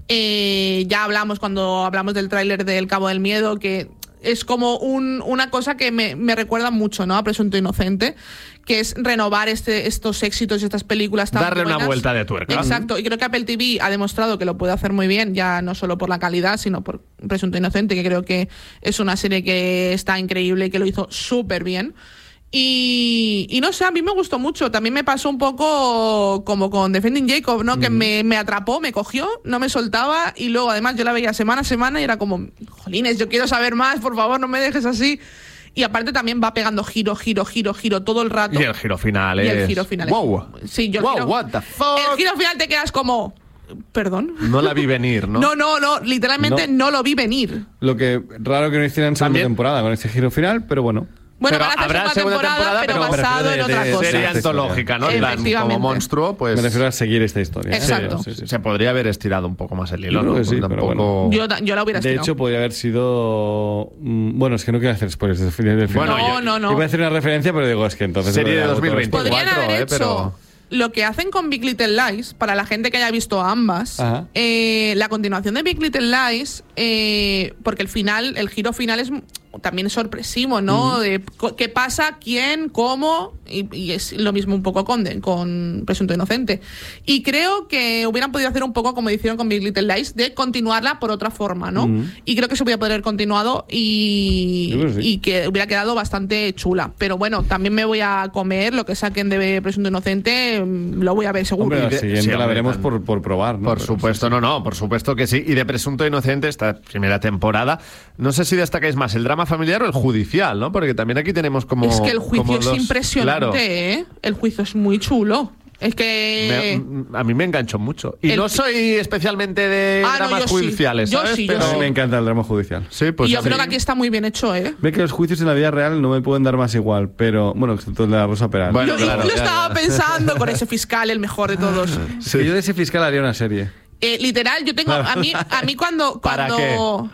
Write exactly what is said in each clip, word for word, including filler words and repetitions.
Eh, ya hablamos cuando hablamos del tráiler del Cabo del Miedo, que es como un, una cosa que me, me recuerda mucho, ¿no?, a Presunto Inocente, que es renovar este, estos éxitos y estas películas tan Darle buenas. una vuelta de tuerca. Exacto, y creo que Apple T V ha demostrado que lo puede hacer muy bien, ya no solo por la calidad, sino por Presunto Inocente, que creo que es una serie que está increíble y que lo hizo súper bien. Y, y no sé, a mí me gustó mucho. También me pasó un poco como con Defending Jacob, ¿no? Mm. Que me, me atrapó, me cogió, no me soltaba. Y luego, además, yo la veía semana a semana y era como, jolines, yo quiero saber más, por favor, no me dejes así. Y aparte también va pegando giro, giro, giro, giro todo el rato. Y el giro final y es... el giro final wow. es... Sí, yo el wow, giro... what the fuck. El giro final te quedas como... ¿Perdón? No la vi venir, ¿no? No, no, no, literalmente no, no lo vi venir. Lo que raro que no hicieran segunda temporada con ese giro final, pero bueno... Bueno, pero van a hacer habrá segunda temporada, temporada, pero basado de, en otra de, cosa. Serie antológica, ¿no? En plan, como monstruo, pues... Me refiero a seguir esta historia. Exacto. Sí, sí, sí. Se podría haber estirado un poco más el hilo, yo ¿no? Sí, pero tampoco... bueno. yo, yo la hubiera estirado. De hecho, podría haber sido... Bueno, es que no quiero hacer spoilers del final. Bueno, no, yo, no, no. Iba a hacer una referencia, pero digo, es que entonces... Serie de dos mil veinticuatro, Podrían haber eh, hecho... pero... Lo que hacen con Big Little Lies, para la gente que haya visto ambas, eh, la continuación de Big Little Lies, eh, porque el final, el giro final es también sorpresivo, ¿no? Mm. De qué pasa, quién, cómo, y, y es lo mismo un poco con, con Presunto Inocente. Y creo que hubieran podido hacer un poco como hicieron con Big Little Lies, de continuarla por otra forma, ¿no? Mm. Y creo que se hubiera poder haber continuado y, sí. y que hubiera quedado bastante chula. Pero bueno, también me voy a comer lo que saquen de Presunto Inocente, lo voy a ver seguro. Hombre, la siguiente sí, la veremos por, por probar, ¿no? Por Pero supuesto, sí, no, no, por supuesto que sí. Y de Presunto Inocente, esta primera temporada, no sé si destacáis más el drama familiar o el judicial, ¿no? Porque también aquí tenemos como... Es que el juicio es dos... impresionante, claro. ¿eh? El juicio es muy chulo. Es que... Me, a mí me enganchó mucho. Y el... no soy especialmente de ah, dramas no, judiciales, sí. ¿sabes? Yo sí, Pero... yo a mí sí. me encanta el drama judicial. Sí, pues y yo sí. creo que aquí está muy bien hecho, ¿eh? Ve que los juicios en la vida real no me pueden dar más igual, pero... Bueno, excepto el de la Rosa Peral. Bueno, yo claro, lo ya, estaba ya. pensando con ese fiscal, el mejor de todos. Sí. Yo de ese fiscal haría una serie. Eh, literal, yo tengo... A mí, a mí cuando... ¿Para cuando... qué?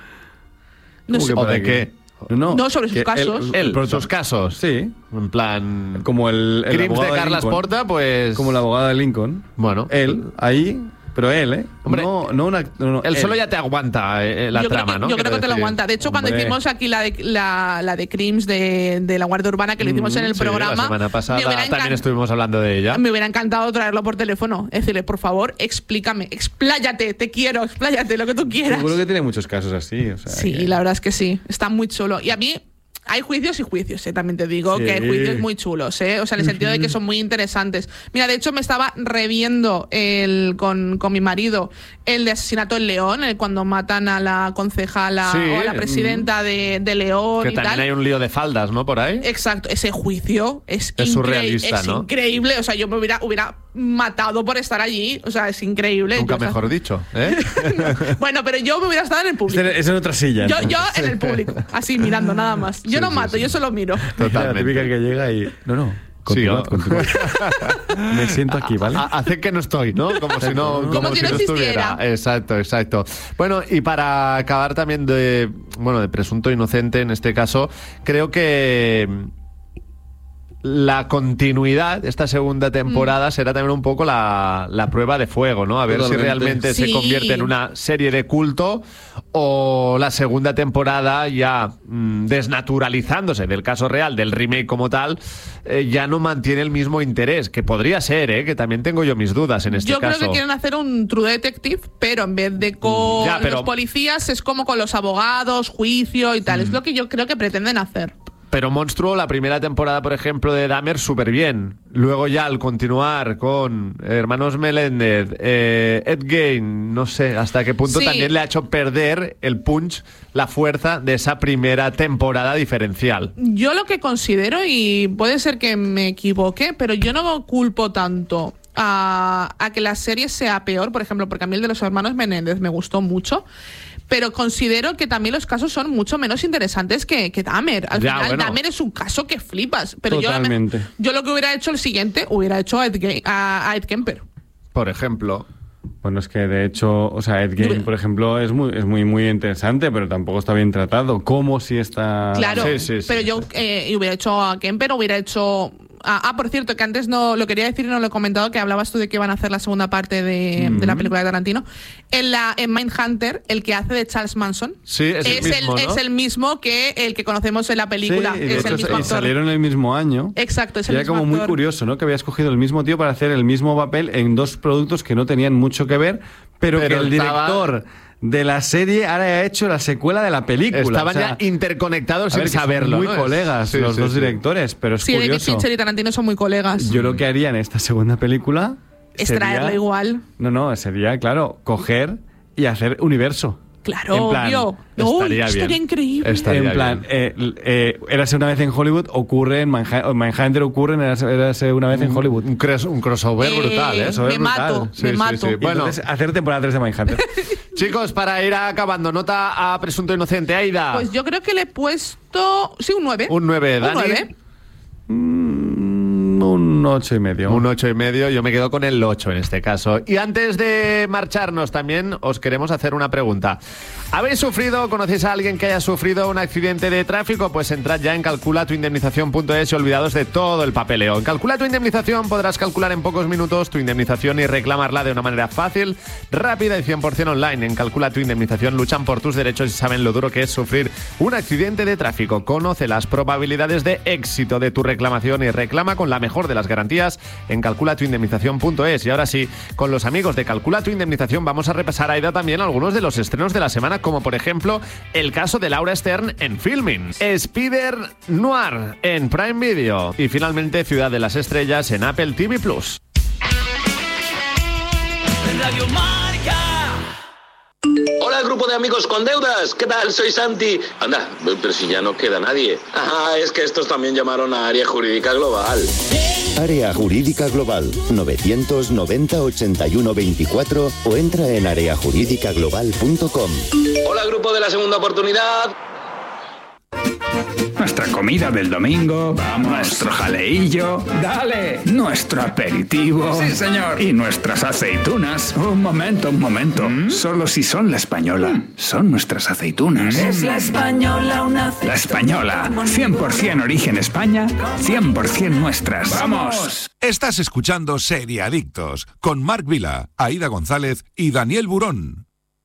No sé. ¿O de qué? No, no, sobre sus casos. Él, él sus casos. Sí. En plan... Como el... el Crims de Carles de Porta, pues... Como la abogada de Lincoln. Bueno. Él, ahí... Pero él, ¿eh? Hombre, no, no una, no, no, él, él solo él. ya te aguanta eh, la yo trama, que, ¿no? Yo creo que te decir. lo aguanta. De hecho, Hombre. cuando hicimos aquí la de, la, la de Crims de, de la Guardia Urbana, que lo hicimos mm, en el sí, programa... la semana pasada también encan... estuvimos hablando de ella. Me hubiera encantado traerlo por teléfono. Decirle, por favor, explícame, expláyate, te quiero, expláyate, lo que tú quieras. Seguro que tiene muchos casos así. O sea, sí, que... la verdad es que sí. Está muy chulo. Y a mí... Hay juicios y juicios, ¿eh? También te digo sí. que hay juicios muy chulos, ¿eh? O sea, en el sentido de que son muy interesantes. Mira, de hecho me estaba reviendo el, con, con mi marido el de Asesinato en León, el cuando matan a la concejala sí. o a la presidenta de, de León. Que y también tal. hay un lío de faldas, ¿no? Por ahí. Exacto, ese juicio es, es surrealista, es ¿no? increíble. O sea, yo me hubiera, hubiera matado por estar allí. O sea, es increíble. Nunca yo, mejor o sea... dicho, ¿eh? Bueno, pero yo me hubiera estado en el público. Es en otra silla. Yo, yo en el público, así mirando nada más. Yo sí, no sí, mato, sí. yo solo miro. Totalmente. La típica que llega y... No, no. Continuad, sí, continuad. Me siento aquí, ¿vale? Hace que no estoy, ¿no? Como si no, como como si si no no existiera. Estuviera. Exacto, exacto. Bueno, y para acabar también de, bueno, de Presunto Inocente, en este caso, creo que la continuidad de esta segunda temporada mm. será también un poco la, la prueba de fuego, ¿no? A ver Totalmente. si realmente sí. se convierte en una serie de culto o la segunda temporada ya mmm, desnaturalizándose del caso real, del remake como tal, eh, ya no mantiene el mismo interés, que podría ser, ¿eh? Que también tengo yo mis dudas en este yo caso. Yo creo que quieren hacer un True Detective, pero en vez de con ya, pero... los policías es como con los abogados, juicio y tal. Mm. Es lo que yo creo que pretenden hacer. Pero Monstruo, la primera temporada, por ejemplo, de Dahmer, súper bien. Luego ya al continuar con Hermanos Meléndez, eh, Ed Gein, no sé hasta qué punto sí. también le ha hecho perder el punch, la fuerza de esa primera temporada diferencial. Yo lo que considero, y puede ser que me equivoque, pero yo no culpo tanto a, a que la serie sea peor, por ejemplo, porque a mí el de los Hermanos Menéndez me gustó mucho. Pero considero que también los casos son mucho menos interesantes que, que Dahmer. Al ya, final, bueno. Dahmer es un caso que flipas. Pero Totalmente. yo, yo lo que hubiera hecho el siguiente, hubiera hecho a Ed, Gein, a, a Ed Kemper. Por ejemplo. Bueno, es que de hecho, o sea, Ed Gein, por ejemplo, es muy, es muy, muy interesante, pero tampoco está bien tratado. ¿Cómo si está...? Claro, sí, sí, sí. pero yo eh, hubiera hecho a Kemper, hubiera hecho... Ah, ah, por cierto, que antes no lo quería decir y no lo he comentado, que hablabas tú de que van a hacer la segunda parte de, mm-hmm. de la película de Tarantino. En, la, en Mindhunter, el que hace de Charles Manson sí, es, es, el mismo, el, ¿no? es el mismo que el que conocemos en la película. Sí, es el mismo y salieron el mismo año. Exacto, es el y mismo era como actor. Muy curioso, ¿no? Que había escogido el mismo tío para hacer el mismo papel en dos productos que no tenían mucho que ver, pero, pero que el director... Estaba... de la serie ahora ha hecho la secuela de la película. Estaban o sea, ya interconectados sin ver, saberlo. Muy ¿no? colegas sí, los sí, dos sí. directores, pero es sí, curioso. Sí, David Fincher y Tarantino son muy colegas. Yo lo que haría en esta segunda película es sería, traerlo igual. No, no, sería, claro, coger y hacer universo. Claro, en plan, obvio. Estaría, Uy, estaría increíble. Estaría en plan, eh, eh, Érase una vez en Hollywood, ocurre en Manhattan, Mindhunter ocurre en Érase una vez en Hollywood. Un, cres, un crossover eh, brutal, ¿eh? Me mato, sí, me sí, mato. Sí. Bueno, entonces, hacer temporada tres de Mindhunter. Chicos, para ir acabando, nota a Presunto Inocente, Aida. Pues yo creo que le he puesto, sí, un nueve. Un nueve, Dani. Un nueve. Mm, un ocho y medio. Un ocho y medio, yo me quedo con el ocho en este caso. Y antes de marcharnos también os queremos hacer una pregunta. ¿Habéis sufrido o conocéis a alguien que haya sufrido un accidente de tráfico? Pues entrad ya en calcula tu indemnización punto es y olvidados de todo el papeleo. En Calcula tu Indemnización podrás calcular en pocos minutos tu indemnización y reclamarla de una manera fácil, rápida y cien por ciento online. En Calcula tu Indemnización luchan por tus derechos y saben lo duro que es sufrir un accidente de tráfico. Conoce las probabilidades de éxito de tu reclamación y reclama con la mejor de las garantías en calcula tu indemnización punto es. Y ahora sí, con los amigos de Calcula tu Indemnización vamos a repasar, Aida, también algunos de los estrenos de la semana, como por ejemplo el caso de Laura Stern en Filmin, Spider Noir en Prime Video y finalmente Ciudad de las Estrellas en Apple T V Plus. Radio Marca. Hola, grupo de amigos con deudas. ¿Qué tal? Soy Santi. Anda, pero si ya no queda nadie. Ah, es que estos también llamaron a Área Jurídica Global. Área Jurídica Global, novecientos noventa ochenta y uno veinticuatro o entra en área jurídica global punto com. Hola, grupo de la segunda oportunidad. Nuestra comida del domingo, vamos, nuestro jaleillo, dale, nuestro aperitivo, sí señor, y nuestras aceitunas. Un momento, un momento, ¿Mm? Solo si son la española, ¿Mm? Son nuestras aceitunas. Es la española una aceituna. La española, cien por ciento origen España, cien por ciento nuestras. ¡Vamos! Estás escuchando Seriadictos con Marc Vila, Aida González y Daniel Burón.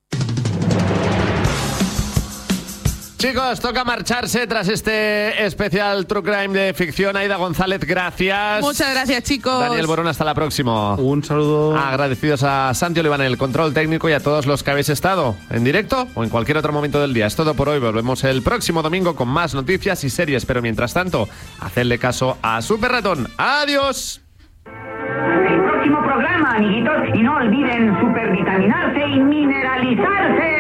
Chicos, toca marcharse tras este especial True Crime de ficción. Aida González, gracias. Muchas gracias, chicos. Daniel Borón, hasta la próxima. Un saludo. Agradecidos a Santi Oliva en el control técnico y a todos los que habéis estado en directo o en cualquier otro momento del día. Es todo por hoy. Volvemos el próximo domingo con más noticias y series, pero mientras tanto, hacedle caso a Super Ratón. ¡Adiós! El próximo programa, amiguitos, y no olviden supervitaminarse y mineralizarse.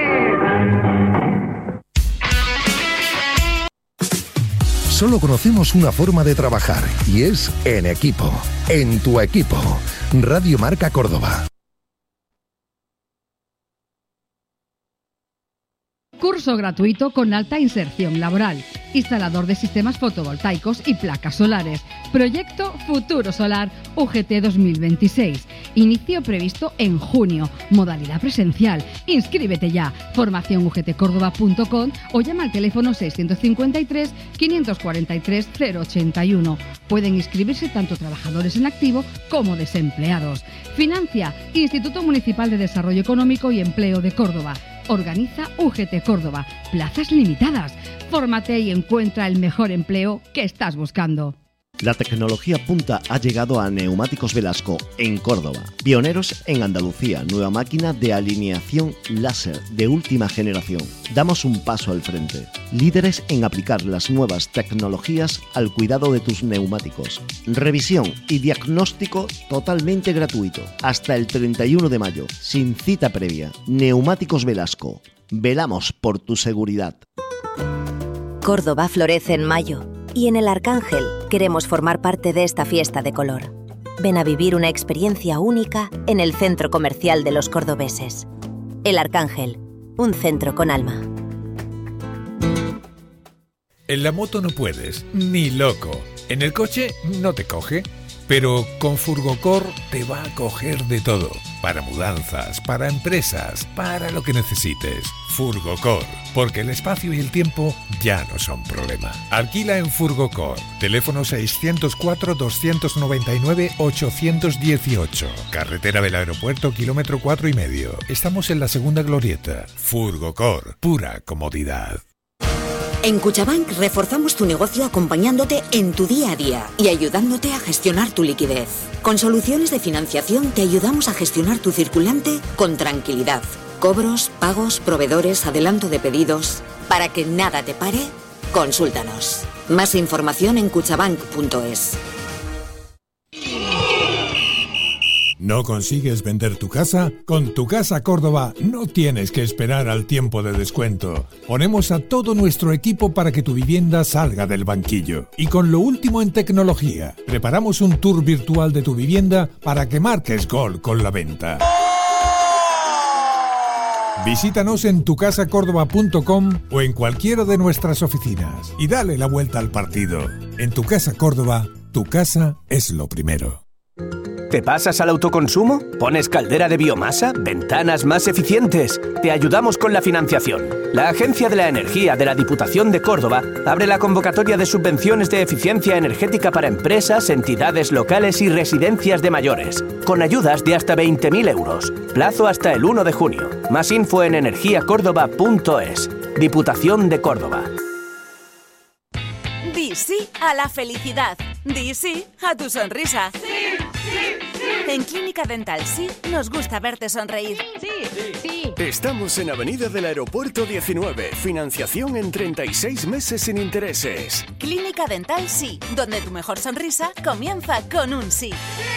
Solo conocemos una forma de trabajar y es en equipo, en tu equipo. Radio Marca Córdoba. Curso gratuito con alta inserción laboral. Instalador de sistemas fotovoltaicos y placas solares. Proyecto Futuro Solar U G T dos mil veintiséis. Inicio previsto en junio. Modalidad presencial. Inscríbete ya. Formación u g t córdoba punto com o llama al teléfono seiscientos cincuenta y tres, quinientos cuarenta y tres, cero ochenta y uno. Pueden inscribirse tanto trabajadores en activo como desempleados. Financia Instituto Municipal de Desarrollo Económico y Empleo de Córdoba. Organiza U G T Córdoba. Plazas limitadas. Fórmate y encuentra el mejor empleo que estás buscando. La tecnología punta ha llegado a Neumáticos Velasco, en Córdoba. Pioneros en Andalucía, nueva máquina de alineación láser de última generación. Damos un paso al frente. Líderes en aplicar las nuevas tecnologías al cuidado de tus neumáticos. Revisión y diagnóstico totalmente gratuito. Hasta el treinta y uno de mayo, sin cita previa. Neumáticos Velasco. Velamos por tu seguridad. Córdoba florece en mayo. Y en El Arcángel queremos formar parte de esta fiesta de color. Ven a vivir una experiencia única en el Centro Comercial de los Cordobeses. El Arcángel, un centro con alma. En la moto no puedes, ni loco. En el coche no te coge. Pero con Furgocor te va a coger de todo. Para mudanzas, para empresas, para lo que necesites. Furgocor, porque el espacio y el tiempo ya no son problema. Alquila en Furgocor. Teléfono seiscientos cuatro, doscientos noventa y nueve, ochocientos dieciocho. Carretera del Aeropuerto, kilómetro cuatro y medio. Estamos en la segunda glorieta. Furgocor, pura comodidad. En Cuchabank reforzamos tu negocio acompañándote en tu día a día y ayudándote a gestionar tu liquidez. Con soluciones de financiación te ayudamos a gestionar tu circulante con tranquilidad. Cobros, pagos, proveedores, adelanto de pedidos. Para que nada te pare, consúltanos. Más información en cuchabank punto es. ¿No consigues vender tu casa? Con Tu Casa Córdoba no tienes que esperar al tiempo de descuento. Ponemos a todo nuestro equipo para que tu vivienda salga del banquillo. Y con lo último en tecnología, preparamos un tour virtual de tu vivienda para que marques gol con la venta. Visítanos en tu casa córdoba punto com o en cualquiera de nuestras oficinas y dale la vuelta al partido. En Tu Casa Córdoba, tu casa es lo primero. ¿Te pasas al autoconsumo? ¿Pones caldera de biomasa? ¿Ventanas más eficientes? Te ayudamos con la financiación. La Agencia de la Energía de la Diputación de Córdoba abre la convocatoria de subvenciones de eficiencia energética para empresas, entidades locales y residencias de mayores, con ayudas de hasta veinte mil euros. Plazo hasta el uno de junio. Más info en energía córdoba punto es. Diputación de Córdoba. Di sí a la felicidad. Di sí a tu sonrisa. Sí, sí, sí. En Clínica Dental Sí nos gusta verte sonreír. Sí, sí. Estamos en Avenida del Aeropuerto diecinueve. Financiación en treinta y seis meses sin intereses. Clínica Dental Sí, donde tu mejor sonrisa comienza con un sí.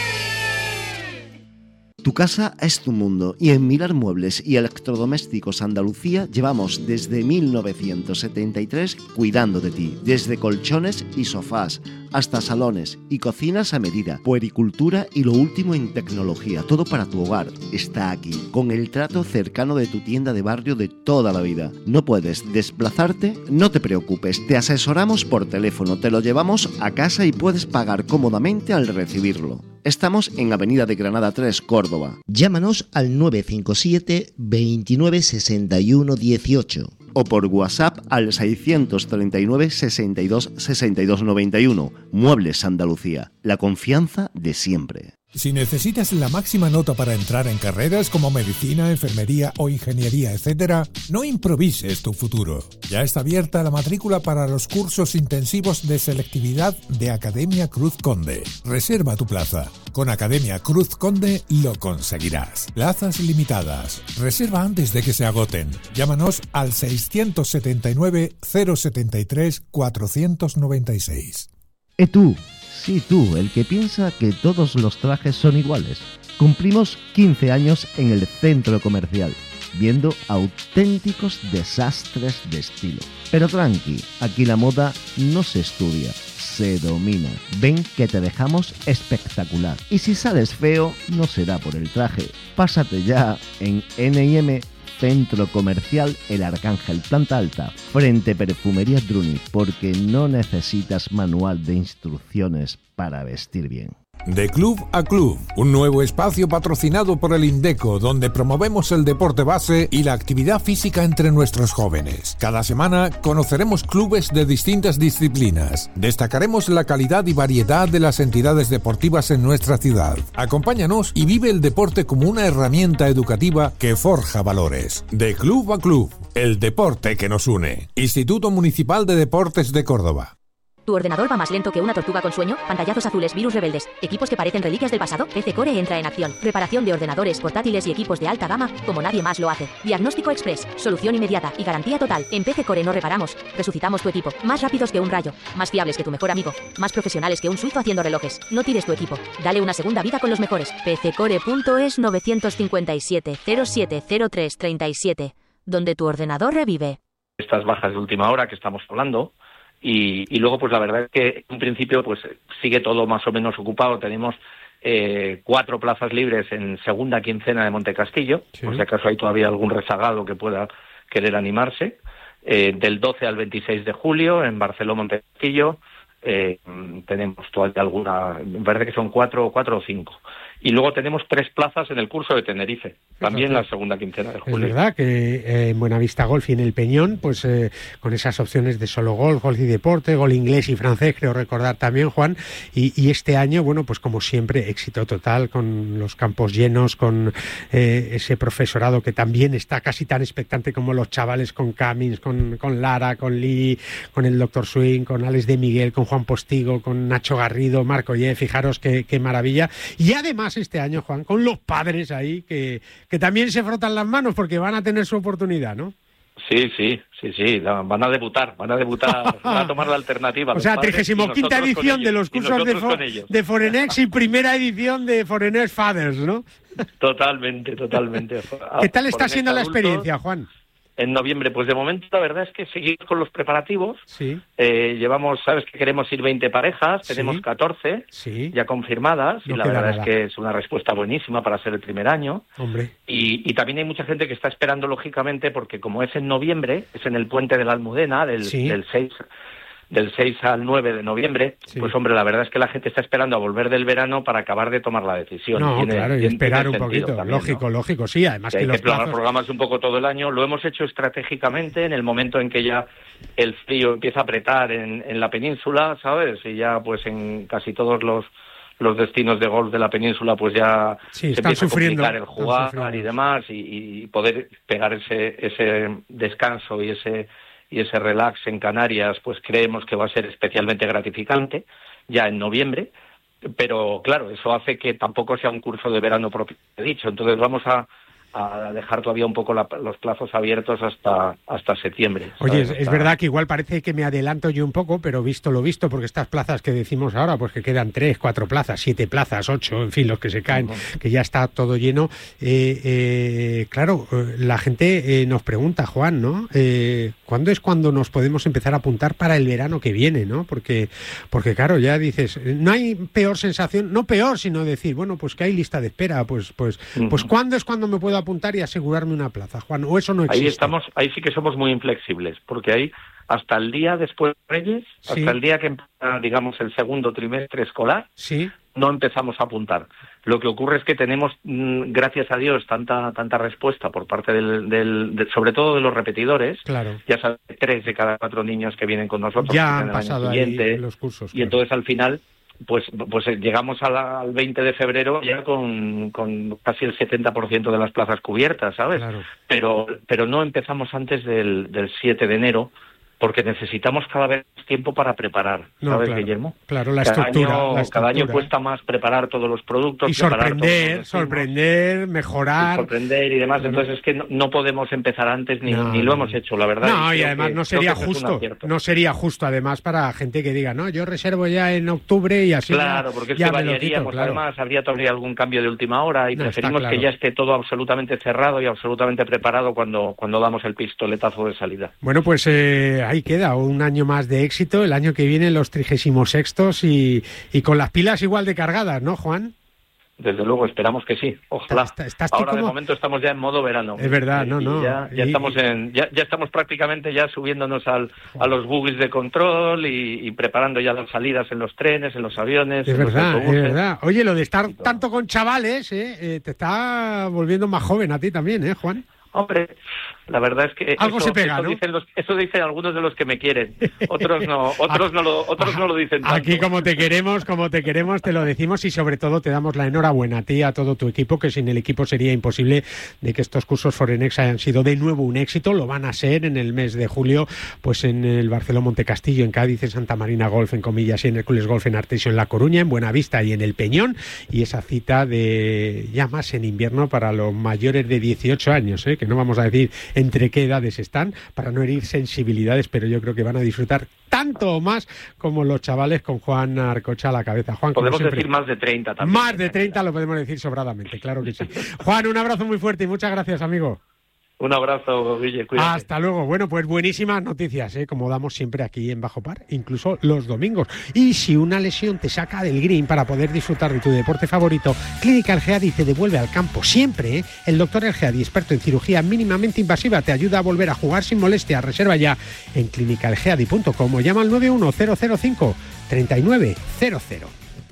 Tu casa es tu mundo y en Mirar Muebles y Electrodomésticos Andalucía llevamos desde mil novecientos setenta y tres cuidando de ti, desde colchones y sofás hasta salones y cocinas a medida, puericultura y lo último en tecnología, todo para tu hogar está aquí, con el trato cercano de tu tienda de barrio de toda la vida. ¿No puedes desplazarte? No te preocupes, te asesoramos por teléfono, te lo llevamos a casa y puedes pagar cómodamente al recibirlo. Estamos en Avenida de Granada tres, Córdoba. Llámanos al nueve cinco siete, veintinueve, sesenta y uno, dieciocho o por WhatsApp al seiscientos treinta y nueve, sesenta y dos, sesenta y dos, noventa y uno. Muebles Andalucía, la confianza de siempre. Si necesitas la máxima nota para entrar en carreras como medicina, enfermería o ingeniería, etcétera, no improvises tu futuro. Ya está abierta la matrícula para los cursos intensivos de selectividad de Academia Cruz Conde. Reserva tu plaza. Con Academia Cruz Conde lo conseguirás. Plazas limitadas. Reserva antes de que se agoten. Llámanos al seiscientos setenta y nueve, cero setenta y tres, cuatrocientos noventa y seis. ¿Y tú? Sí, tú, el que piensa que todos los trajes son iguales. Cumplimos quince años en el centro comercial, viendo auténticos desastres de estilo. Pero tranqui, aquí la moda no se estudia, se domina. Ven que te dejamos espectacular. Y si sales feo, no será por el traje. Pásate ya en N y M Centro Comercial El Arcángel, planta alta, frente Perfumería Druni, porque no necesitas manual de instrucciones para vestir bien. De Club a Club, un nuevo espacio patrocinado por el Indeco, donde promovemos el deporte base y la actividad física entre nuestros jóvenes. Cada semana conoceremos clubes de distintas disciplinas. Destacaremos la calidad y variedad de las entidades deportivas en nuestra ciudad. Acompáñanos y vive el deporte como una herramienta educativa que forja valores. De Club a Club, el deporte que nos une. Instituto Municipal de Deportes de Córdoba. ¿Tu ordenador va más lento que una tortuga con sueño? Pantallazos azules, virus rebeldes, equipos que parecen reliquias del pasado. P C Core entra en acción. Reparación de ordenadores, portátiles y equipos de alta gama como nadie más lo hace. Diagnóstico express, solución inmediata y garantía total. En P C Core no reparamos, resucitamos tu equipo. Más rápidos que un rayo, más fiables que tu mejor amigo, más profesionales que un suizo haciendo relojes. No tires tu equipo, dale una segunda vida con los mejores. P C core punto es nueve cinco siete, cero siete cero tres, treinta y siete, donde tu ordenador revive. Estas bajas de última hora que estamos hablando. Y, y luego, pues la verdad es que en principio pues sigue todo más o menos ocupado. Tenemos eh, cuatro plazas libres en segunda quincena de Montecastillo, sí. Por si acaso hay todavía algún rezagado que pueda querer animarse. Eh, del doce al veintiséis de julio en Barceló Montecastillo, eh, tenemos todavía alguna, me parece que son cuatro, cuatro o cinco. Y luego tenemos tres plazas en el curso de Tenerife, también la segunda quincena de julio. Es verdad que eh, en Buenavista Golf y en El Peñón, pues eh, con esas opciones de solo golf, golf y deporte, gol inglés y francés, creo recordar también, Juan, y, y este año, bueno, pues como siempre, éxito total, con los campos llenos, con eh, ese profesorado que también está casi tan expectante como los chavales, con Cummins, con, con Lara, con Lee, con el doctor Swing, con Alex de Miguel, con Juan Postigo, con Nacho Garrido, Marco Ye, fijaros qué, qué maravilla. Y además este año, Juan, con los padres ahí que, que también se frotan las manos porque van a tener su oportunidad, ¿no? Sí, sí, sí, sí, van a debutar, van a debutar, van a tomar la alternativa. O sea, trigésima quinta edición de los cursos de, for, de Forenex y primera edición de Forenex Fathers, ¿no? Totalmente, totalmente. ¿Qué tal está siendo la experiencia, Juan? En noviembre, pues de momento la verdad es que seguimos con los preparativos. Sí. Eh, llevamos, sabes que queremos ir veinte parejas, tenemos sí. catorce sí. ya confirmadas no y la verdad nada. es que es una respuesta buenísima para ser el primer año. Hombre. Y, y también hay mucha gente que está esperando lógicamente porque como es en noviembre, es en el puente de la Almudena del, sí. del seis del seis al nueve de noviembre, sí. pues hombre, la verdad es que la gente está esperando a volver del verano para acabar de tomar la decisión. No, tiene, claro, y tiene, esperar tiene un poquito, también, lógico, ¿no? lógico, sí, además que, que hay los que plazos... plazos... programas un poco todo el año, lo hemos hecho estratégicamente en el momento en que ya el frío empieza a apretar en, en la península, ¿sabes? Y ya pues en casi todos los los destinos de golf de la península pues ya sí, se están empieza sufriendo, a complicar el jugar y demás y, y poder pegar ese ese descanso y ese y ese relax en Canarias, pues creemos que va a ser especialmente gratificante ya en noviembre, pero claro, eso hace que tampoco sea un curso de verano propio dicho, entonces vamos a a dejar todavía un poco la, los plazos abiertos hasta hasta septiembre. Oye, es, hasta... es verdad que igual parece que me adelanto yo un poco, pero visto lo visto, porque estas plazas que decimos ahora, pues que quedan tres, cuatro plazas, siete plazas, ocho, en fin, los que se caen, uh-huh. que ya está todo lleno. Eh, eh, claro, la gente eh, nos pregunta, Juan, ¿no? Eh, ¿Cuándo es cuando nos podemos empezar a apuntar para el verano que viene, ¿no? Porque, porque claro, ya dices, no hay peor sensación, no peor, sino decir, bueno, pues que hay lista de espera, pues, pues, uh-huh. pues ¿cuándo es cuando me puedo apuntar y asegurarme una plaza, Juan? ¿O eso no existe? Ahí estamos, ahí sí que somos muy inflexibles, porque ahí hasta el día después de Reyes, sí. hasta el día que empieza, digamos, el segundo trimestre escolar, sí. no empezamos a apuntar. Lo que ocurre es que tenemos, gracias a Dios, tanta tanta respuesta por parte del, del de, sobre todo de los repetidores. Claro. Ya sabes, tres de cada cuatro niños que vienen con nosotros ya han pasado ahí los cursos. Y claro. entonces al final pues pues llegamos a la, al veinte de febrero ya con, con casi el setenta por ciento de las plazas cubiertas, ¿sabes? Claro. Pero pero no empezamos antes del, del siete de enero porque necesitamos cada vez más tiempo para preparar, no, ¿sabes, claro, Guillermo? Claro, la cada estructura, año, la estructura. Cada año cuesta más preparar todos los productos. Y sorprender, sorprender, mejorar. Y sorprender y demás, claro. Entonces es que no, no podemos empezar antes ni, no, ni lo hemos hecho, la verdad. No, y, y además que, no sería justo, no sería justo además para gente que diga, no, yo reservo ya en octubre y así. Claro, porque es que variaríamos, claro. Además habría todavía algún cambio de última hora y no, preferimos claro. que ya esté todo absolutamente cerrado y absolutamente preparado cuando, cuando damos el pistoletazo de salida. Bueno, pues eh, ahí queda un año más de éxito. El año que viene los trigésimos sextos y, y con las pilas igual de cargadas, ¿no, Juan? Desde luego, esperamos que sí. Ojalá. Está, estás Ahora como... de momento estamos ya en modo verano. Es verdad, no, no. Ya, ya y... estamos en, ya, ya estamos prácticamente ya subiéndonos al, a los bugs de control y, y preparando ya las salidas en los trenes, en los aviones. Es en verdad, los autobuses. Es verdad. Oye, lo de estar tanto con chavales, eh, eh, te está volviendo más joven a ti también, ¿eh, Juan? Hombre, la verdad es que algo eso, se pega, eso, ¿no? dicen los, eso dicen algunos de los que me quieren, otros no, otros no lo, otros no lo dicen tanto. Aquí como te queremos, como te queremos, te lo decimos y sobre todo te damos la enhorabuena a ti, a todo tu equipo, que sin el equipo sería imposible de que estos cursos Forenex hayan sido de nuevo un éxito. Lo van a ser en el mes de julio, pues en el Barceló Montecastillo, en Cádiz, en Santa Marina Golf, en Comillas, y en Hércules Golf, en Artesio, en La Coruña, en Buenavista y en El Peñón, y esa cita de ya más en invierno para los mayores de dieciocho años, ¿eh? Que no vamos a decir entre qué edades están, para no herir sensibilidades, pero yo creo que van a disfrutar tanto o más como los chavales con Juan Arcocha a la cabeza. Juan, podemos decir más de treinta también. Más de treinta lo podemos decir sobradamente, claro que sí. Juan, un abrazo muy fuerte y muchas gracias, amigo. Un abrazo, Guille, cuídate. Hasta luego. Bueno, pues buenísimas noticias, ¿eh? Como damos siempre aquí en Bajo Par, incluso los domingos. Y si una lesión te saca del green para poder disfrutar de tu deporte favorito, Clínica El Geadi te devuelve al campo siempre, ¿eh? El doctor El Geadi, experto en cirugía mínimamente invasiva, te ayuda a volver a jugar sin molestia. Reserva ya en clínica el geadi punto com o llama al nueve uno cero cero cinco tres nueve cero cero.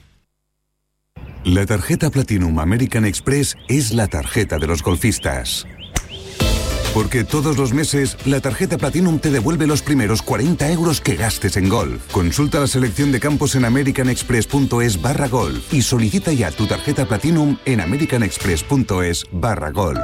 La tarjeta Platinum American Express es la tarjeta de los golfistas. Porque todos los meses, la tarjeta Platinum te devuelve los primeros cuarenta euros que gastes en golf. Consulta la selección de campos en americanexpress.es barra golf y solicita ya tu tarjeta Platinum en americanexpress.es barra golf.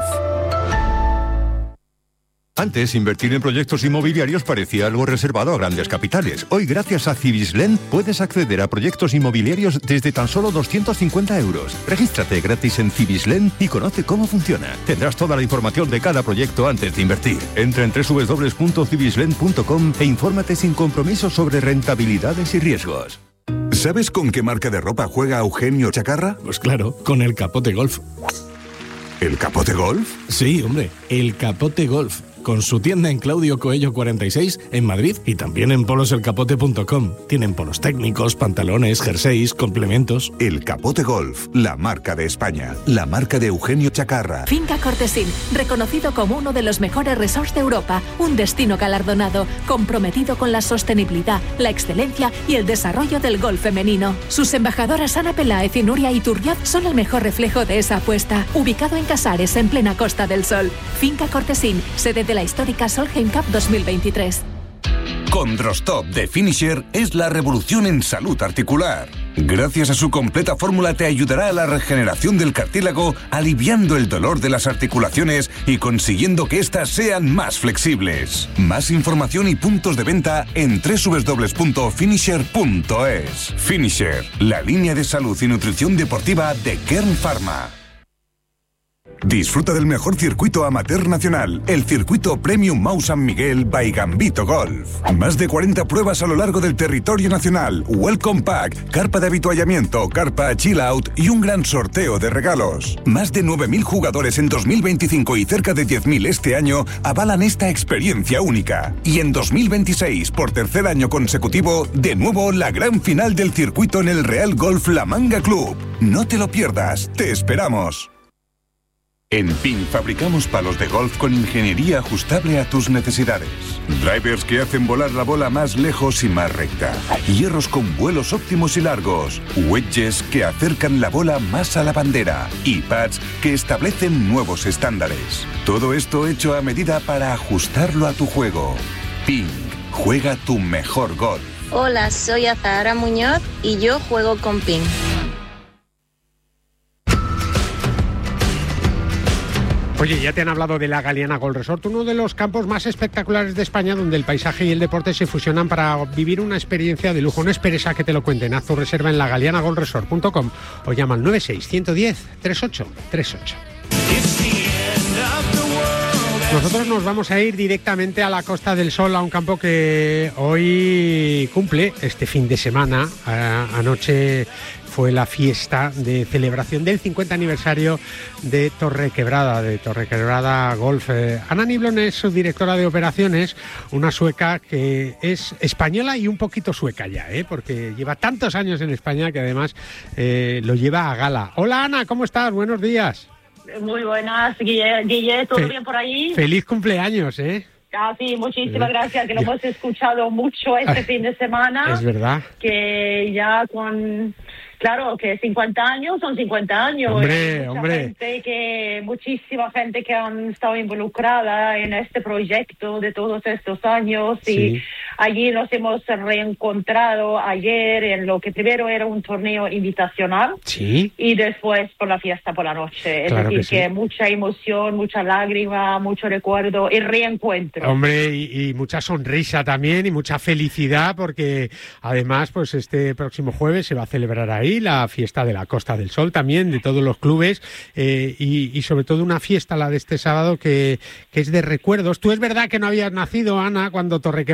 Antes, invertir en proyectos inmobiliarios parecía algo reservado a grandes capitales. Hoy, gracias a Cibislen, puedes acceder a proyectos inmobiliarios desde tan solo doscientos cincuenta euros. Regístrate gratis en Cibislen y conoce cómo funciona. Tendrás toda la información de cada proyecto antes de invertir. Entra en doble u doble u doble u punto cibislen punto com e infórmate sin compromiso sobre rentabilidades y riesgos. ¿Sabes con qué marca de ropa juega Eugenio Chacarra? Pues claro, con el Capote Golf. ¿El Capote Golf? Sí, hombre, el Capote Golf. Con su tienda en Claudio Coello cuarenta y seis en Madrid y también en polos el capote punto com. Tienen polos técnicos, pantalones, jerseys, complementos. El Capote Golf, la marca de España, la marca de Eugenio Chacarra. Finca Cortesín, reconocido como uno de los mejores resorts de Europa, un destino galardonado, comprometido con la sostenibilidad, la excelencia y el desarrollo del golf femenino. Sus embajadoras Ana Peláez y Nuria Iturriaz son el mejor reflejo de esa apuesta. Ubicado en Casares, en plena Costa del Sol. Finca Cortesín, sede de la histórica Solheim Cup dos mil veintitrés. Condrostop de Finisher es la revolución en salud articular. Gracias a su completa fórmula te ayudará a la regeneración del cartílago, aliviando el dolor de las articulaciones y consiguiendo que éstas sean más flexibles. Más información y puntos de venta en doble u doble u doble u punto finisher punto es. Finisher, la línea de salud y nutrición deportiva de Kern Pharma. Disfruta del mejor circuito amateur nacional, el circuito Premium Mau San Miguel by Gambito Golf. Más de cuarenta pruebas a lo largo del territorio nacional, Welcome Pack, carpa de avituallamiento, carpa Chill Out y un gran sorteo de regalos. Más de nueve mil jugadores en dos mil veinticinco y cerca de diez mil este año avalan esta experiencia única. Y en dos mil veintiséis, por tercer año consecutivo, de nuevo la gran final del circuito en el Real Golf La Manga Club. No te lo pierdas, te esperamos. En Ping fabricamos palos de golf con ingeniería ajustable a tus necesidades. Drivers que hacen volar la bola más lejos y más recta. Hierros con vuelos óptimos y largos. Wedges que acercan la bola más a la bandera. Y pads que establecen nuevos estándares. Todo esto hecho a medida para ajustarlo a tu juego. Ping, juega tu mejor golf. Hola, soy Azahara Muñoz y yo juego con Ping. Oye, ya te han hablado de la Galeana Golf Resort, uno de los campos más espectaculares de España, donde el paisaje y el deporte se fusionan para vivir una experiencia de lujo. No esperes a que te lo cuenten. Haz tu reserva en la galeana golf resort punto com o llama al nueve seis uno uno cero tres ocho tres ocho. Nosotros nos vamos a ir directamente a la Costa del Sol, a un campo que hoy cumple este fin de semana. Anoche fue la fiesta de celebración del cincuenta aniversario de Torrequebrada, de Torrequebrada Golf. Eh, Ana Niblón es su directora de operaciones, una sueca que es española y un poquito sueca ya, ¿eh? Porque lleva tantos años en España que además eh, lo lleva a gala. Hola Ana, ¿cómo estás? Buenos días. Muy buenas, Guille, Guille ¿todo Fe- bien por ahí? Feliz cumpleaños, ¿eh? Ah, sí, muchísimas gracias, que lo hemos escuchado mucho este fin de semana. Es verdad. Que ya con... Claro, que cincuenta años son cincuenta años. Hombre, mucha hombre. Gente que, muchísima gente que han estado involucrada en este proyecto de todos estos años. Y sí. Allí nos hemos reencontrado ayer en lo que primero era un torneo invitacional. Sí. Y después por la fiesta por la noche. Claro es decir, que, que sí. mucha emoción, mucha lágrima, mucho recuerdo y reencuentro. Hombre, y, y mucha sonrisa también y mucha felicidad, porque además, pues este próximo jueves se va a celebrar ahí la fiesta de la Costa del Sol también, de todos los clubes, eh, y, y sobre todo una fiesta, la de este sábado, que, que es de recuerdos. Tú es verdad que no habías nacido, Ana, cuando Torrequebrada empezó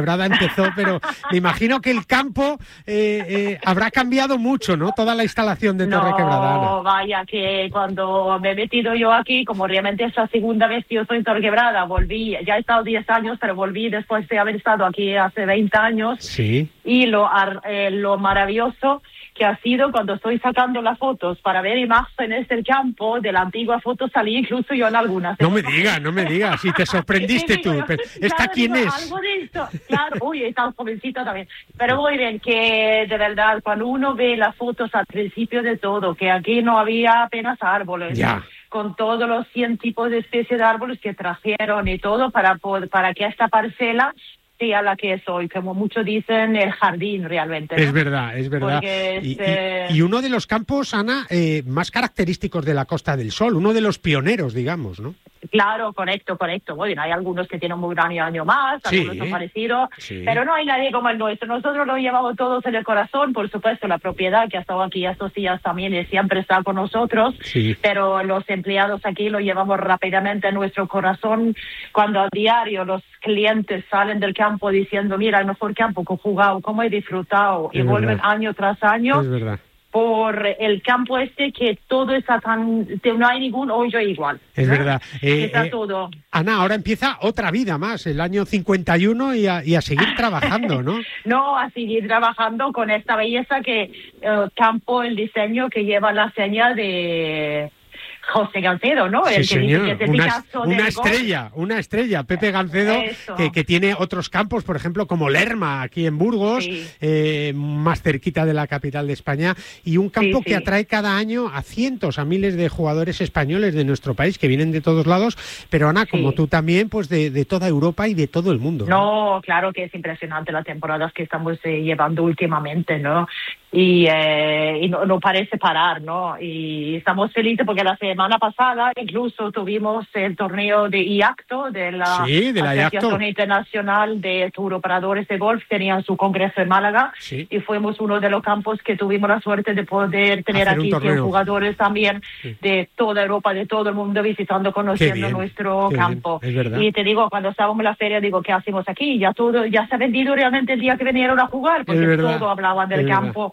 empezó, pero me imagino que el campo eh, eh, habrá cambiado mucho, ¿no? Toda la instalación de Torre Quebrada. No, vaya, que cuando me he metido yo aquí, como realmente es la segunda vez que yo estoy en Torre Quebrada, volví, ya he estado diez años, pero volví después de haber estado aquí hace veinte años. Sí. Y lo, eh, lo maravilloso que ha sido cuando estoy sacando las fotos para ver imágenes del campo, de la antigua foto salí incluso yo en algunas. No me digas, no me digas, si te sorprendiste sí, tú. digo, Pero, ¿esta claro, quién digo, es? Algo de esto. Claro, uy, está un jovencito también. Pero muy bien, que de verdad, cuando uno ve las fotos al principio de todo, que aquí no había apenas árboles. Ya. Con todos los cien tipos de especies de árboles que trajeron y todo para, para que esta parcela sea la que es hoy, como muchos dicen, el jardín realmente, ¿no? Es verdad, es verdad. Porque y, este... y, y uno de los campos, Ana, eh, más característicos de la Costa del Sol, uno de los pioneros, digamos, ¿no? Claro, correcto, correcto. Bueno, hay algunos que tienen un gran año más, sí, algunos son parecidos, sí. Pero no hay nadie como el nuestro. Nosotros lo llevamos todos en el corazón, por supuesto, la propiedad que ha estado aquí estos días también y siempre está con nosotros, sí. Pero los empleados aquí lo llevamos rápidamente en nuestro corazón cuando a diario los clientes salen del campo diciendo, mira, el mejor campo que he jugado, cómo he disfrutado, es y vuelven verdad. año tras año. Es verdad. Por el campo este que todo está tan... no hay ningún hoyo igual. Es ¿no? verdad. Eh, está eh, todo. Ana, ahora empieza otra vida más, el año cincuenta y uno y a, y a seguir trabajando, ¿no? No, a seguir trabajando con esta belleza que uh, campo, el diseño que lleva la señal de José Gancedo, ¿no? Sí, el que señor. dice que es el Una, Picasso una del estrella, golf. una estrella, Pepe Gancedo, Eso. que, que tiene otros campos, por ejemplo, como Lerma, aquí en Burgos, Sí. eh, más cerquita de la capital de España, y un campo Sí, que sí. atrae cada año a cientos, a miles de jugadores españoles de nuestro país, que vienen de todos lados, pero Ana, como Sí. tú también, pues de, de toda Europa y de todo el mundo. No, claro que es impresionante las temporadas que estamos eh, llevando últimamente, ¿no? Y, eh, y no, no parece parar, ¿no? Y estamos felices porque la semana pasada incluso tuvimos el torneo de I A C T O, de la, Sí, de la I A C T O. Asociación Internacional de Turoperadores de Golf, tenían su congreso en Málaga, Sí. y fuimos uno de los campos que tuvimos la suerte de poder tener Hacer un aquí torneo. cien jugadores también Sí. de toda Europa, de todo el mundo visitando, conociendo bien, nuestro qué bien, campo. es verdad. Y te digo, cuando estábamos en la feria, digo, ¿qué hacemos aquí? Ya todo, ya se ha vendido realmente el día que vinieron a jugar, porque Es verdad, todo hablaban del es verdad. campo,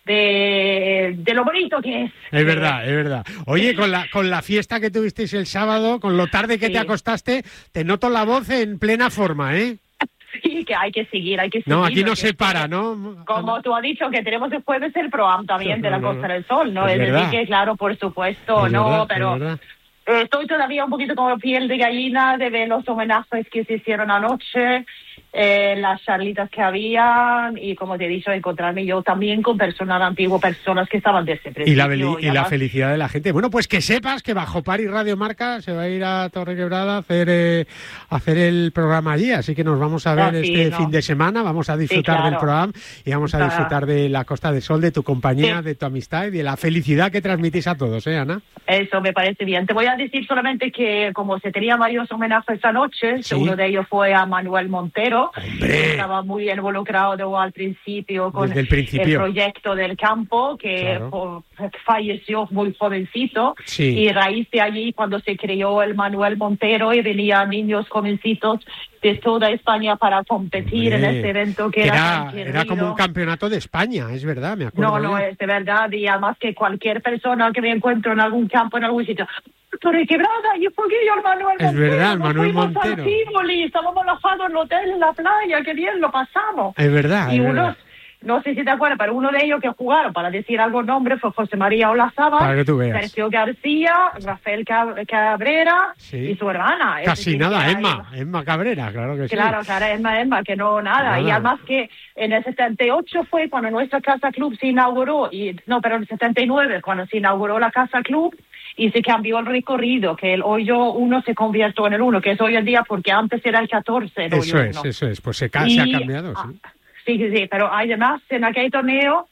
de, de lo bonito que es. Es verdad, es verdad. Oye, con la con la fiesta que tuvisteis el sábado, con lo tarde que Sí. te acostaste, te noto la voz en plena forma, ¿eh? Sí, que hay que seguir, hay que seguir. No, aquí no porque se para, ¿no? Como tú has dicho, que tenemos el jueves el programa también de la No, no, Costa no. del Sol, ¿no? Es Es, decir verdad. que, claro, por supuesto, Es no, verdad, pero... es verdad. Estoy todavía un poquito como piel de gallina de ver los homenajes que se hicieron anoche, eh, las charlitas que habían y, como te he dicho, encontrarme yo también con personal antiguo, personas que estaban desde el Y la, principio, veli- y la además- felicidad de la gente. Bueno, pues que sepas que bajo Pari Radio Marca se va a ir a Torre Quebrada a hacer, eh, a hacer el programa allí, así que nos vamos a ver Ah, sí, este no. fin de semana, vamos a disfrutar claro. del programa y vamos a Ah. disfrutar de la Costa del Sol, de tu compañía, Sí. de tu amistad y de la felicidad que transmitís a todos, ¿eh, Ana? Eso me parece bien. Te voy a decir solamente que como se tenía varios homenajes esta noche, Sí. uno de ellos fue a Manuel Montero, ¡Hombre! que estaba muy involucrado de- al principio con Desde el principio. proyecto del campo, que Claro. po- falleció muy jovencito. Sí. Y raíz de allí, cuando se creó el Manuel Montero y venían niños jovencitos de toda España para competir en Hombre, este evento que, que era, era, tan era como querido. un campeonato de España, es verdad, me acuerdo. No, no, bien. es de verdad, y además que cualquier persona que me encuentro en algún campo, en algún sitio, Torre Quebrada, yo fui yo, el Manuel Es Montero, verdad, el nos Manuel fuimos Montero. al Tivoli, estábamos alojados en el hotel, en la playa, qué bien lo pasamos. Es verdad, Y es uno, verdad. no sé si te acuerdas, pero uno de ellos que jugaron, para decir algo nombre, fue José María Olazábal, Para que tú veas. Sergio García, Rafael Cab- Cabrera Sí. y su hermana. Es Casi decir, nada, que Emma, Emma Cabrera, claro que sí. Claro, claro, Emma, Emma, que no nada. Nada. Y además que en el setenta y ocho fue cuando nuestra Casa Club se inauguró, y no, pero en el setenta y nueve cuando se inauguró la Casa Club y se cambió el recorrido, que el hoyo uno se convirtió en el uno, que es hoy en día porque antes era el catorce. El Eso hoyo es, uno. eso es, pues se, ca- se ha Y- cambiado, sí. Sí, sí, sí, pero además en aquel torneo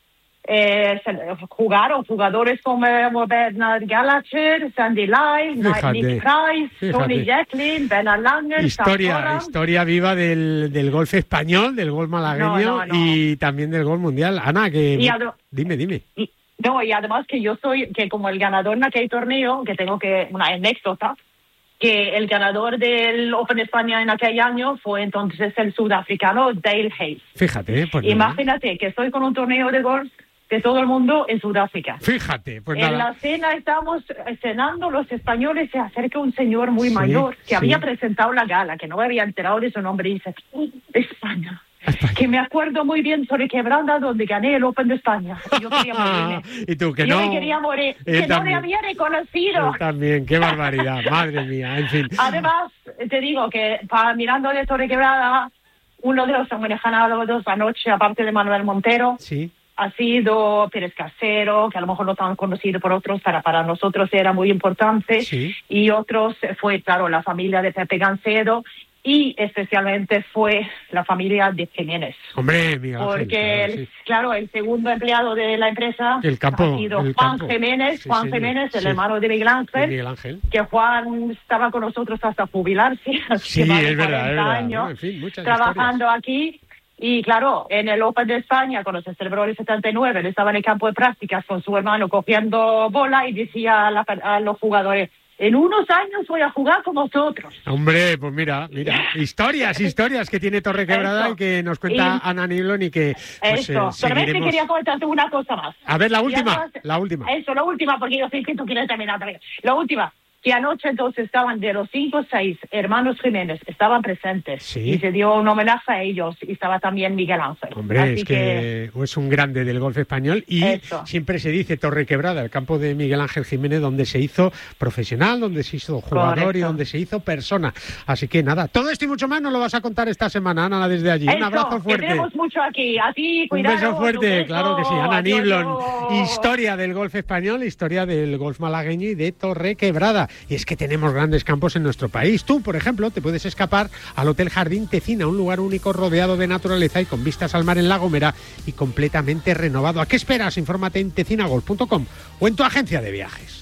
eh, se- jugaron jugadores como Bernard Gallagher, Sandy Lyle, Fíjate, Nick Price, fíjate. Tony Jacklin, Bernard Langer, Historia, Sam Horan. historia viva del, del golf español, del golf malagueño No, no, no. y también del golf mundial. Ana, que... Y ado- Dime, dime. Y- no, y además que yo soy, que como el ganador en aquel torneo, que tengo que, una anécdota, que el ganador del Open España en aquel año fue entonces el sudafricano Dale Hayes. Fíjate, pues Imagínate nada. que estoy con un torneo de golf de todo el mundo en Sudáfrica. Fíjate, pues en nada. la cena estábamos cenando los españoles, se acerca un señor muy Sí, mayor que sí. había presentado la gala, que no me había enterado de su nombre, y dice, España. Que me acuerdo muy bien sobre Quebrada, donde gané el Open de España. Y yo quería morirme. Y tú, que yo no. me quería morir, Él que también. no le había reconocido. Él también, qué barbaridad, madre mía, en fin. Además, te digo que para, mirando de Torre Quebrada, uno de los homenajeados anoche, aparte de Manuel Montero, sí. ha sido Pérez Casero, que a lo mejor no tan conocido por otros, para, para nosotros era muy importante, sí. y otros fue, claro, la familia de Pepe Gancedo, y especialmente fue la familia de Jiménez. Hombre, Miguel Ángel, Porque, claro, el, sí. claro, el segundo empleado de la empresa El campo, ha sido el Juan campo. Jiménez, Sí, Juan señor, Jiménez, el sí. hermano de Miguel Ángel, De Miguel Ángel. que Juan estaba con nosotros hasta jubilarse, Sí, que más de es verdad, es cuarenta verdad. años, ¿no? En fin, muchas trabajando aquí. Y claro, en el Open de España, cuando se celebró el setenta y nueve, él estaba en el campo de prácticas con su hermano cogiendo bola y decía a, la- a los jugadores, en unos años voy a jugar con vosotros. Hombre, pues mira, mira, historias, historias que tiene Torre Quebrada Eso. y que nos cuenta Y- Ana Nilon y que pues, Eso, eh, solamente seguiremos. quería comentarte una cosa más. A ver, la Y última, además- la última. Eso, la última, porque yo sé que tú quieres terminar también. La última, que anoche entonces estaban de los cinco o seis hermanos Jiménez, estaban presentes. Sí. Y se dio un homenaje a ellos, y estaba también Miguel Ángel. Hombre, Así es que, es un grande del golf español y Eso. siempre se dice Torre Quebrada, el campo de Miguel Ángel Jiménez, donde se hizo profesional, donde se hizo jugador y Correcto. donde se hizo persona. Así que nada, todo esto y mucho más nos lo vas a contar esta semana, Ana, desde allí. Un Eso, abrazo que fuerte. tenemos mucho aquí. A ti, Un cuidado. beso fuerte, beso. claro que sí. Ana Adiós. Nilon, historia del golf español, historia del golf malagueño y de Torre Quebrada. Y es que tenemos grandes campos en nuestro país. Tú, por ejemplo, te puedes escapar al Hotel Jardín Tecina, un lugar único rodeado de naturaleza y con vistas al mar en La Gomera y completamente renovado. ¿A qué esperas? Infórmate en tecinagolf punto com o en tu agencia de viajes.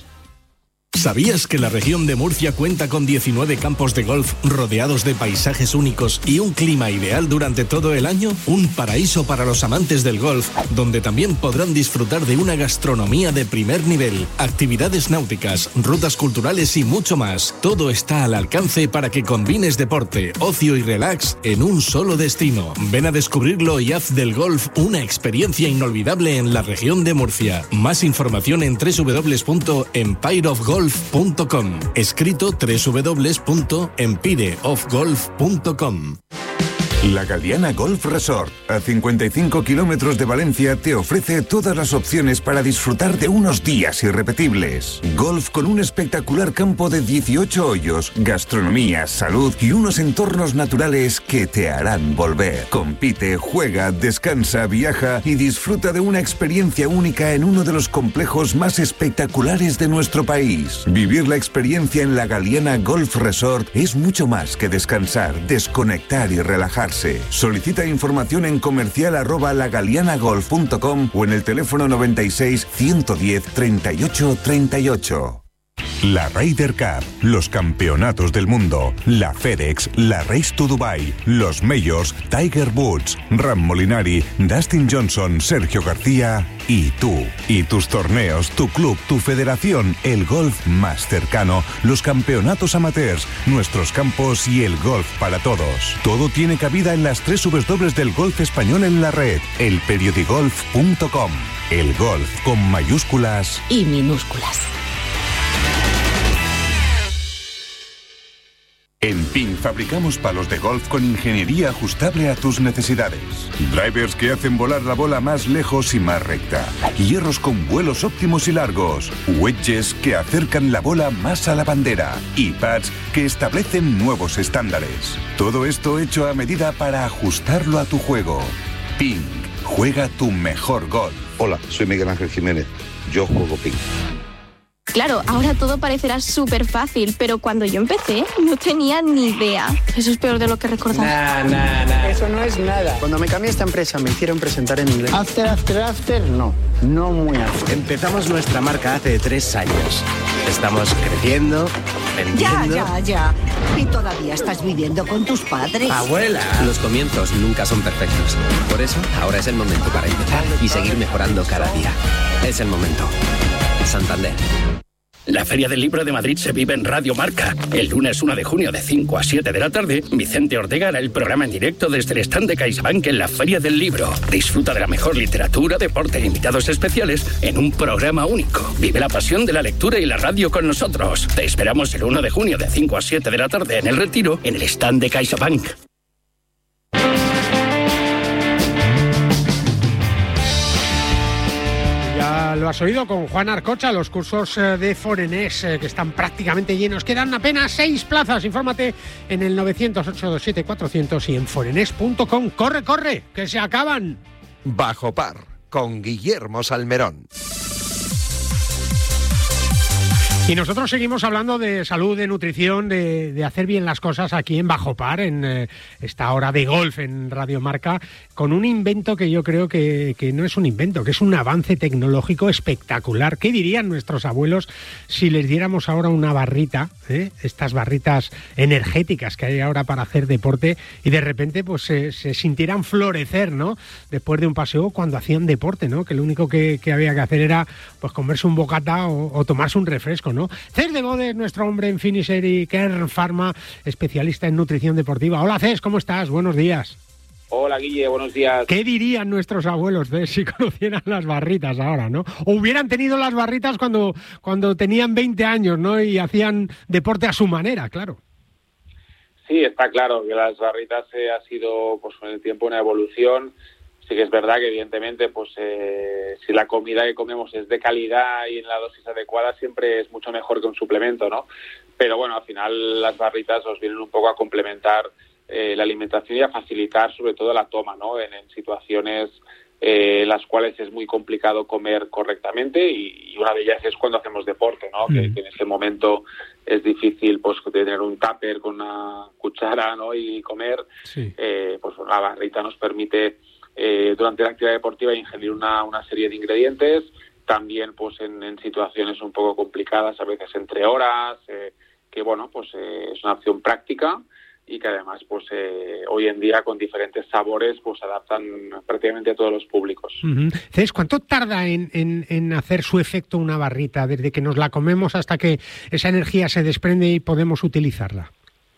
¿Sabías que la región de Murcia cuenta con diecinueve campos de golf rodeados de paisajes únicos y un clima ideal durante todo el año? Un paraíso para los amantes del golf, donde también podrán disfrutar de una gastronomía de primer nivel, actividades náuticas, rutas culturales y mucho más. Todo está al alcance para que combines deporte, ocio y relax en un solo destino. Ven a descubrirlo y haz del golf una experiencia inolvidable en la región de Murcia. Más información en doble u doble u doble u punto empire of golf punto com. Escrito doble u doble u doble u punto empire of golf punto com. La Galiana Golf Resort, a cincuenta y cinco kilómetros de Valencia, te ofrece todas las opciones para disfrutar de unos días irrepetibles. Golf con un espectacular campo de dieciocho hoyos, gastronomía, salud y unos entornos naturales que te harán volver. Compite, juega, descansa, viaja y disfruta de una experiencia única en uno de los complejos más espectaculares de nuestro país. Vivir la experiencia en la Galiana Golf Resort es mucho más que descansar, desconectar y relajarse. Solicita información en comercial arroba lagalianagolf punto com o en el teléfono noventa y seis, ciento diez, treinta y ocho, treinta y ocho. La Ryder Cup, los campeonatos del mundo, la FedEx, la Race to Dubai, los Majors, Tiger Woods, Ram Molinari, Dustin Johnson, Sergio García y tú. Y tus torneos, tu club, tu federación, el golf más cercano, los campeonatos amateurs, nuestros campos y el golf para todos. Todo tiene cabida en las tres W del golf español en la red, el periodigolf punto com. El golf con mayúsculas y minúsculas. En P I N fabricamos palos de golf con ingeniería ajustable a tus necesidades. Drivers que hacen volar la bola más lejos y más recta. Hierros con vuelos óptimos y largos. Wedges que acercan la bola más a la bandera. Y pads que establecen nuevos estándares. Todo esto hecho a medida para ajustarlo a tu juego. P I N, juega tu mejor golf. Hola, soy Miguel Ángel Jiménez. Yo juego P I N. Claro, ahora todo parecerá súper fácil, pero cuando yo empecé no tenía ni idea. Eso es peor de lo que recordaba. Nah, nah, nah. Eso no es nada. Cuando me cambié a esta empresa me hicieron presentar en inglés. After, after, after, no. No muy after. Empezamos nuestra marca hace tres años. Estamos creciendo, Ya, vendiendo... ya, ya. ¿Y todavía estás viviendo con tus padres? ¡Abuela! Los comienzos nunca son perfectos. Por eso, ahora es el momento para empezar y seguir mejorando cada día. Es el momento. Santander. La Feria del Libro de Madrid se vive en Radio Marca. El lunes uno de junio de cinco a siete de la tarde, Vicente Ortega hará el programa en directo desde el stand de CaixaBank en la Feria del Libro. Disfruta de la mejor literatura, deporte e invitados especiales en un programa único. Vive la pasión de la lectura y la radio con nosotros. Te esperamos el uno de junio de cinco a siete de la tarde en El Retiro, en el stand de CaixaBank. Ya lo has oído con Juan Arcocha, los cursos de Forenex que están prácticamente llenos. Quedan apenas seis plazas. Infórmate en el novecientos, ochocientos veintisiete, cuatrocientos y en forenex punto com. ¡Corre, corre! ¡Que se acaban! Bajo Par, con Guillermo Salmerón. Y nosotros seguimos hablando de salud, de nutrición, de, de hacer bien las cosas aquí en Bajo Par, en eh, esta hora de golf en Radio Marca, con un invento que yo creo que, que no es un invento, que es un avance tecnológico espectacular. ¿Qué dirían nuestros abuelos si les diéramos ahora una barrita, eh? estas barritas energéticas que hay ahora para hacer deporte, y de repente pues se, se sintieran florecer, ¿no? Después de un paseo cuando hacían deporte, ¿no? Que lo único que, que había que hacer era pues comerse un bocata o, o tomarse un refresco, ¿no? Cés de Bode, nuestro hombre en Finisher y Kern Pharma, especialista en nutrición deportiva. Hola Cés, ¿cómo estás? Buenos días. Hola Guille, buenos días. ¿Qué dirían nuestros abuelos, Cés, si conocieran las barritas ahora, ¿no? O hubieran tenido las barritas cuando, cuando tenían veinte años, ¿no? Y hacían deporte a su manera, claro. Sí, está claro que las barritas eh, ha sido pues con el tiempo una evolución. Sí que es verdad que evidentemente pues eh, si la comida que comemos es de calidad y en la dosis adecuada siempre es mucho mejor que un suplemento, ¿no? Pero bueno, al final las barritas nos vienen un poco a complementar eh, la alimentación y a facilitar sobre todo la toma, ¿no? En, en situaciones eh, en las cuales es muy complicado comer correctamente y, y una de ellas es cuando hacemos deporte, ¿no? Mm. Que, que en ese momento es difícil pues tener un tupper con una cuchara, ¿no? Y comer. Sí. Eh, pues la barrita nos permite Eh, durante la actividad deportiva ingerir una, una serie de ingredientes, también pues en, en situaciones un poco complicadas, a veces entre horas, eh, que bueno, pues eh, es una opción práctica y que además pues eh, hoy en día con diferentes sabores pues adaptan prácticamente a todos los públicos. Uh-huh. Cés, ¿cuánto tarda en, en, en hacer su efecto una barrita, desde que nos la comemos hasta que esa energía se desprende y podemos utilizarla?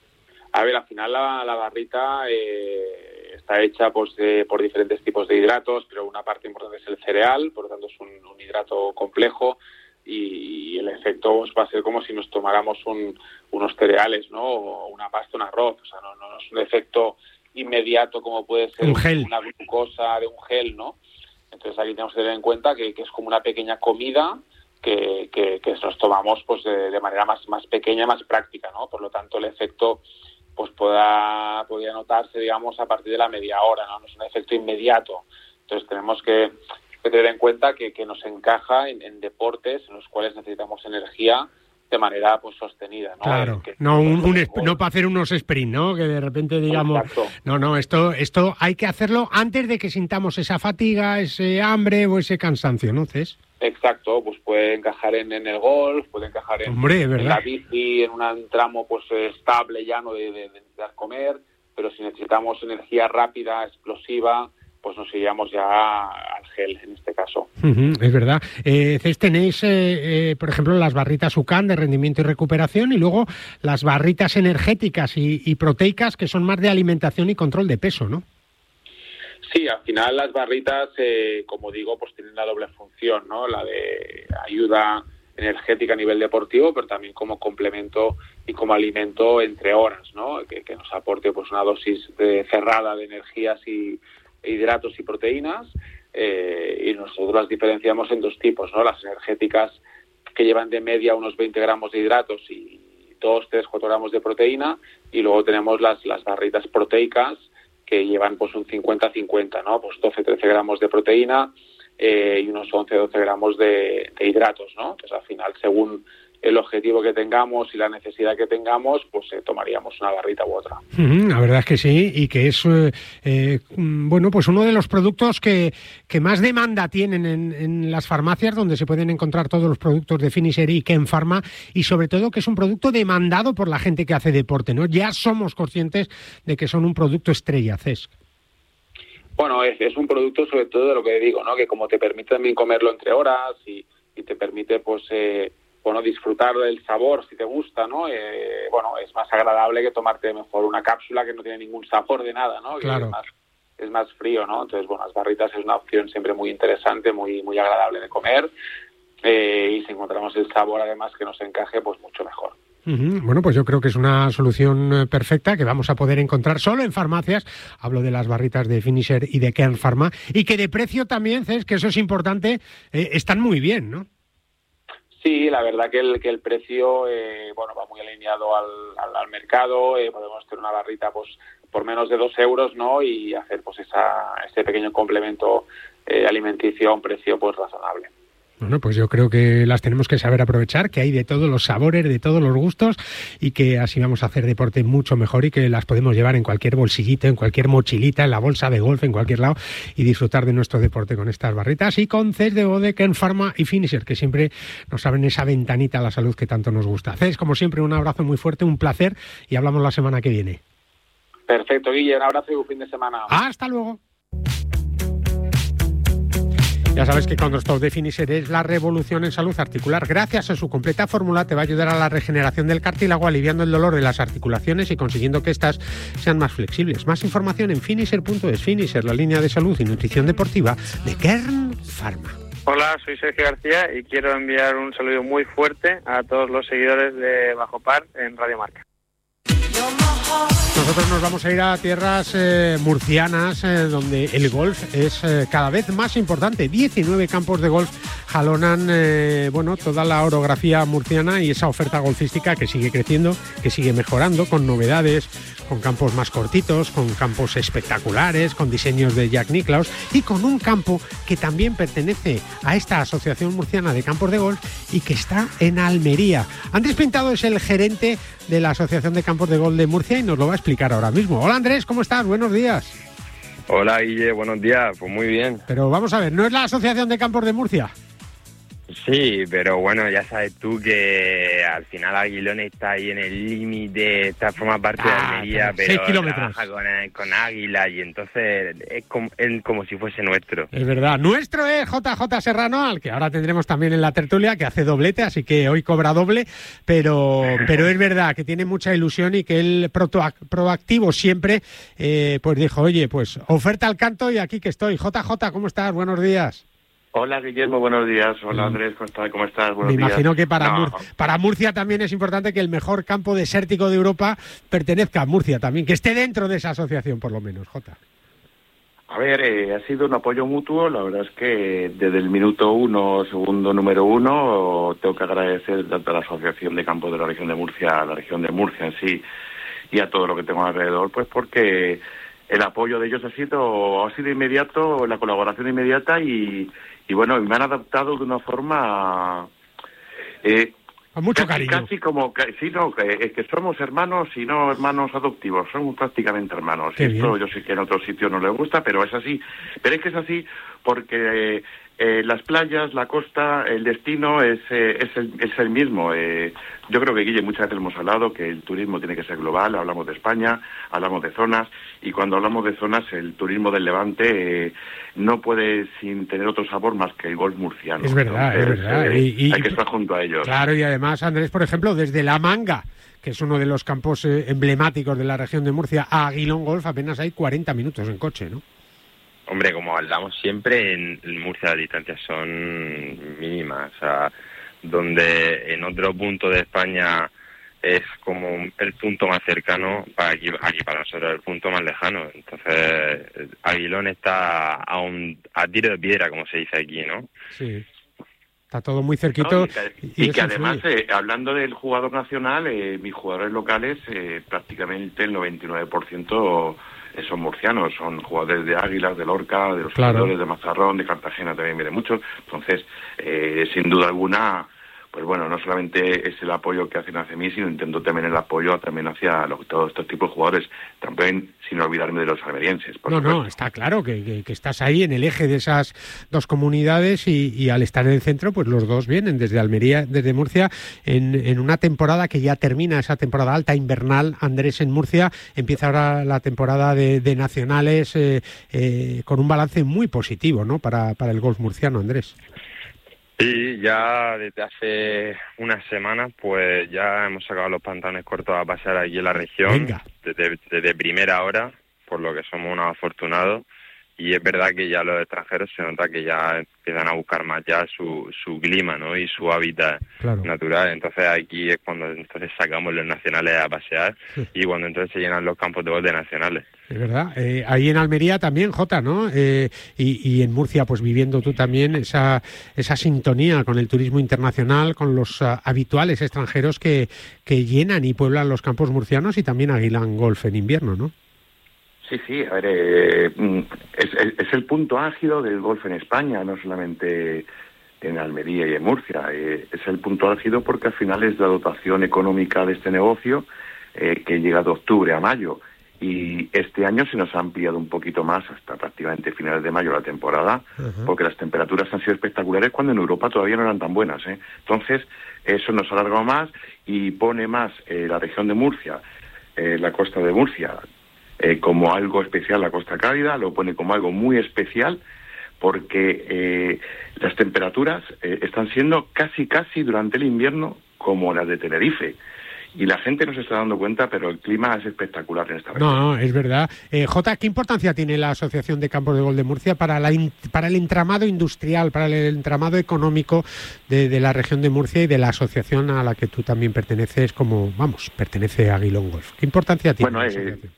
A ver, al final la, la barrita eh, está hecha pues, de, por diferentes tipos de hidratos, pero una parte importante es el cereal, por lo tanto es un, un hidrato complejo y, y el efecto pues, va a ser como si nos tomáramos un, unos cereales, ¿no? O una pasta, un arroz. O sea, no, no es un efecto inmediato como puede ser un gel. Una glucosa de un gel, ¿no? Entonces aquí tenemos que tener en cuenta que, que es como una pequeña comida que, que, que nos tomamos pues de, de manera más, más pequeña, más práctica, ¿no? Por lo tanto el efecto pues pueda, podría notarse, digamos, a partir de la media hora, ¿no? No es un efecto inmediato. Entonces tenemos que, que tener en cuenta que, que nos encaja en, en deportes en los cuales necesitamos energía de manera pues sostenida, ¿no? Claro, que, no, un, un, no para hacer unos sprint, ¿no? Que de repente digamos, exacto. no, no, esto, esto hay que hacerlo antes de que sintamos esa fatiga, ese hambre o ese cansancio, ¿no, Cés? Exacto, pues puede encajar en, en el golf, puede encajar en, Hombre, en la bici, en un tramo pues estable, llano de, de, de necesitar comer, pero si necesitamos energía rápida, explosiva, pues nos iríamos ya al gel en este caso. Uh-huh, es verdad. Eh, tenéis, eh, eh, por ejemplo, las barritas U C A N de rendimiento y recuperación y luego las barritas energéticas y, y proteicas que son más de alimentación y control de peso, ¿no? Sí, al final las barritas, eh, como digo, pues tienen la doble función, ¿no? La de ayuda energética a nivel deportivo, pero también como complemento y como alimento entre horas, ¿no? Que, que nos aporte pues una dosis de, cerrada de energías y hidratos y proteínas, eh, y nosotros las diferenciamos en dos tipos, ¿no? Las energéticas que llevan de media unos veinte gramos de hidratos y dos, tres, cuatro gramos de proteína, y luego tenemos las, las barritas proteicas que llevan pues un cincuenta cincuenta, ¿no? Pues doce, trece gramos de proteína eh, y unos once, doce gramos de, de hidratos, ¿no? Entonces al final, según el objetivo que tengamos y la necesidad que tengamos, pues eh, tomaríamos una barrita u otra. Uh-huh, la verdad es que sí, y que es eh, eh, bueno, pues uno de los productos que, que más demanda tienen en, en las farmacias, donde se pueden encontrar todos los productos de Finisher y Kern Pharma, y sobre todo que es un producto demandado por la gente que hace deporte, ¿no? Ya somos conscientes de que son un producto estrella, Cés. Bueno, es, es un producto sobre todo de lo que digo, ¿no? Que como te permite también comerlo entre horas y, y te permite pues eh, bueno, disfrutar del sabor si te gusta, ¿no? Eh, bueno, es más agradable que tomarte mejor una cápsula que no tiene ningún sabor de nada, ¿no? Claro. Que es más, es más frío, ¿no? Entonces, bueno, las barritas es una opción siempre muy interesante, muy muy agradable de comer, eh, y si encontramos el sabor además que nos encaje, pues mucho mejor. Uh-huh. Bueno, pues yo creo que es una solución perfecta que vamos a poder encontrar solo en farmacias. Hablo de las barritas de Finisher y de Kern Pharma, y que de precio también, Cés, que eso es importante, eh, están muy bien, ¿no? Sí, la verdad que el que el precio eh, bueno va muy alineado al, al, al mercado. Eh, podemos tener una barrita pues por menos de dos euros, ¿no? Y hacer pues esa ese pequeño complemento eh, alimenticio a un precio pues razonable. Bueno, pues yo creo que las tenemos que saber aprovechar, que hay de todos los sabores, de todos los gustos, y que así vamos a hacer deporte mucho mejor, y que las podemos llevar en cualquier bolsillito, en cualquier mochilita, en la bolsa de golf, en cualquier lado, y disfrutar de nuestro deporte con estas barritas y con Cés de Bode, Kern Pharma y Finisher, que siempre nos abren esa ventanita a la salud que tanto nos gusta. Cés, como siempre, un abrazo muy fuerte, un placer, y hablamos la semana que viene. Perfecto, Guille, un abrazo y un fin de semana. Hasta luego. Ya sabes que Condrostop de Finisher es la revolución en salud articular. Gracias a su completa fórmula te va a ayudar a la regeneración del cartílago, aliviando el dolor de las articulaciones y consiguiendo que éstas sean más flexibles. Más información en finisher punto es. Finisher, la línea de salud y nutrición deportiva de Kern Pharma. Hola, soy Sergio García y quiero enviar un saludo muy fuerte a todos los seguidores de Bajo Par en Radio Marca. Nosotros nos vamos a ir a tierras eh, murcianas, eh, donde el golf es eh, cada vez más importante. diecinueve campos de golf jalonan eh, bueno, toda la orografía murciana, y esa oferta golfística que sigue creciendo, que sigue mejorando, con novedades, con campos más cortitos, con campos espectaculares, con diseños de Jack Nicklaus, y con un campo que también pertenece a esta Asociación Murciana de Campos de Golf y que está en Almería. Andrés Pintado es el gerente de la Asociación de Campos de Golf de Murcia y nos lo va a explicar ahora mismo. Hola Andrés, ¿cómo estás? Buenos días. Hola Guille, buenos días, pues muy bien. Pero vamos a ver, ¿no es la Asociación de Campos de Murcia? Sí, pero bueno, ya sabes tú que al final Aguilón está ahí en el límite, está forma parte ah, de Almería, pero, pero kilómetros. trabaja con, con Águila, y entonces es como, es como si fuese nuestro. Es verdad, nuestro es J J Serrano, al que ahora tendremos también en la tertulia, que hace doblete, así que hoy cobra doble, pero pero es verdad que tiene mucha ilusión y que él proactivo siempre, eh, pues dijo, oye, pues oferta al canto y aquí que estoy. J J, ¿cómo estás? Buenos días. Hola Guillermo, buenos días. Hola Andrés, ¿cómo estás? ¿Cómo estás? Buenos Me días. imagino que para, no. Mur- para Murcia también es importante que el mejor campo desértico de Europa pertenezca a Murcia también, que esté dentro de esa asociación por lo menos, Jota. A ver, eh, ha sido un apoyo mutuo. La verdad es que desde el minuto uno, segundo número uno, tengo que agradecer tanto a la Asociación de Campos de la región de Murcia, a la región de Murcia en sí, y a todo lo que tengo alrededor, pues porque el apoyo de ellos ha sido ha sido inmediato, la colaboración inmediata, y, y bueno, me han adaptado de una forma eh, con mucho casi, cariño. casi como que, sí, no, que, que somos hermanos y no hermanos adoptivos, somos prácticamente hermanos. Qué Esto bien. yo sé que en otros sitios no les gusta, pero es así. Pero es que es así porque eh, eh, las playas, la costa, el destino es eh, es, el, es el mismo. Eh, yo creo que, Guille, muchas veces hemos hablado que el turismo tiene que ser global. Hablamos de España, hablamos de zonas, y cuando hablamos de zonas, el turismo del Levante eh, no puede sin tener otro sabor más que el golf murciano. Es verdad, Entonces, es verdad. eh, Y- y- hay que estar junto a ellos. Claro, y además, Andrés, por ejemplo, desde La Manga, que es uno de los campos eh, emblemáticos de la región de Murcia, a Aguilón Golf apenas hay cuarenta minutos en coche, ¿no? Hombre, como hablamos siempre, en, en Murcia las distancias son mínimas. O sea, donde en otro punto de España es como el punto más cercano, para aquí, aquí para nosotros es el punto más lejano. Entonces, Aguilón está a, un, a tiro de piedra, como se dice aquí, ¿no? Sí. Está todo muy cerquito. No, y que, y y eso que además, influye. eh, hablando del jugador nacional, eh, mis jugadores locales, eh, prácticamente el noventa y nueve por ciento son murcianos, son jugadores de Águilas, de Lorca, de los Claro. jugadores de Mazarrón, de Cartagena también vienen muchos. Entonces, eh, sin duda alguna, pues bueno, no solamente es el apoyo que hacen hacia mí, sino intento también el apoyo también hacia los, todos estos tipos de jugadores, también sin olvidarme de los almerienses. por No, supuesto. no, está claro que, que, que estás ahí en el eje de esas dos comunidades y, y al estar en el centro, pues los dos vienen desde Almería, desde Murcia, en, en una temporada que ya termina, esa temporada alta invernal, Andrés, en Murcia. Empieza ahora la temporada de, de nacionales eh, eh, con un balance muy positivo, ¿no?, para, para el golf murciano, Andrés. Sí, ya desde hace unas semanas pues ya hemos sacado los pantalones cortos a pasear aquí en la región. Venga. Desde, desde primera hora, por lo que somos unos afortunados. Y es verdad que ya los extranjeros se nota que ya empiezan a buscar más ya su, su clima, ¿no? Y su hábitat Claro. natural. Entonces aquí es cuando entonces sacamos los nacionales a pasear Sí. y cuando entonces se llenan los campos de gol de nacionales. Es verdad. Eh, ahí en Almería también, Jota, ¿no? Eh, y, y en Murcia, pues viviendo tú también esa, esa sintonía con el turismo internacional, con los uh, habituales extranjeros que, que llenan y pueblan los campos murcianos y también alquilan golf en invierno, ¿no? Sí, sí, a ver, eh, es, es, es el punto álgido del golf en España, no solamente en Almería y en Murcia. Eh, es el punto álgido porque al final es la dotación económica de este negocio eh, que llega de octubre a mayo. Y este año se nos ha ampliado un poquito más hasta prácticamente finales de mayo la temporada, Ajá. porque las temperaturas han sido espectaculares cuando en Europa todavía no eran tan buenas, ¿eh? Entonces, eso nos ha alargado más y pone más eh, la región de Murcia, eh, la costa de Murcia, Eh, como algo especial, la Costa Cálida, lo pone como algo muy especial porque eh, las temperaturas eh, están siendo casi, casi durante el invierno como las de Tenerife. Y la gente no se está dando cuenta, pero el clima es espectacular en esta región. No, no, es verdad. Eh, Jota, ¿qué importancia tiene la Asociación de Campos de Golf de Murcia para, la in, para el entramado industrial, para el entramado económico de, de la región de Murcia y de la asociación a la que tú también perteneces, como, vamos, pertenece a Aguilón Golf? ¿Qué importancia tiene Bueno, la eh, asociación?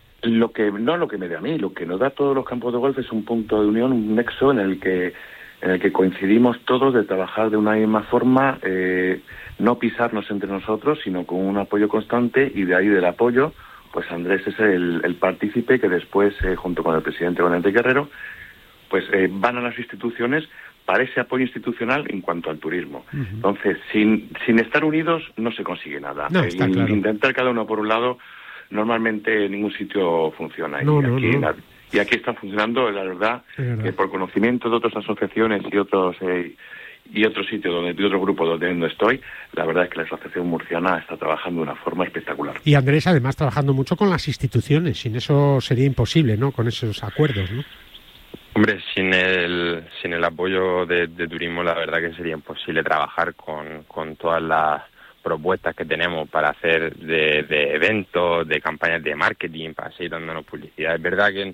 Lo que no lo que me da a mí, lo que nos da a todos los campos de golf es un punto de unión, un nexo en el que en el que coincidimos todos de trabajar de una misma forma, eh, no pisarnos entre nosotros, sino con un apoyo constante, y de ahí del apoyo, pues Andrés es el, el partícipe que después, eh, junto con el presidente Valente Guerrero, pues eh, van a las instituciones para ese apoyo institucional en cuanto al turismo. Uh-huh. Entonces, sin sin estar unidos no se consigue nada. No, Eh, está in- claro. Intentar cada uno por un lado, normalmente en ningún sitio funciona. No, y, no, aquí, no. la- y aquí está funcionando, la verdad, Es verdad. que por conocimiento de otras asociaciones y otros eh, y otros sitios donde y otros grupos donde no estoy, la verdad es que la asociación murciana está trabajando de una forma espectacular. Y Andrés, además, trabajando mucho con las instituciones. Sin eso sería imposible, ¿no? Con esos acuerdos, ¿no? Hombre, sin el sin el apoyo de, de turismo, la verdad que sería imposible trabajar con, con todas las propuestas que tenemos para hacer de, de eventos, de campañas de marketing, para seguir dándonos publicidad. Es verdad que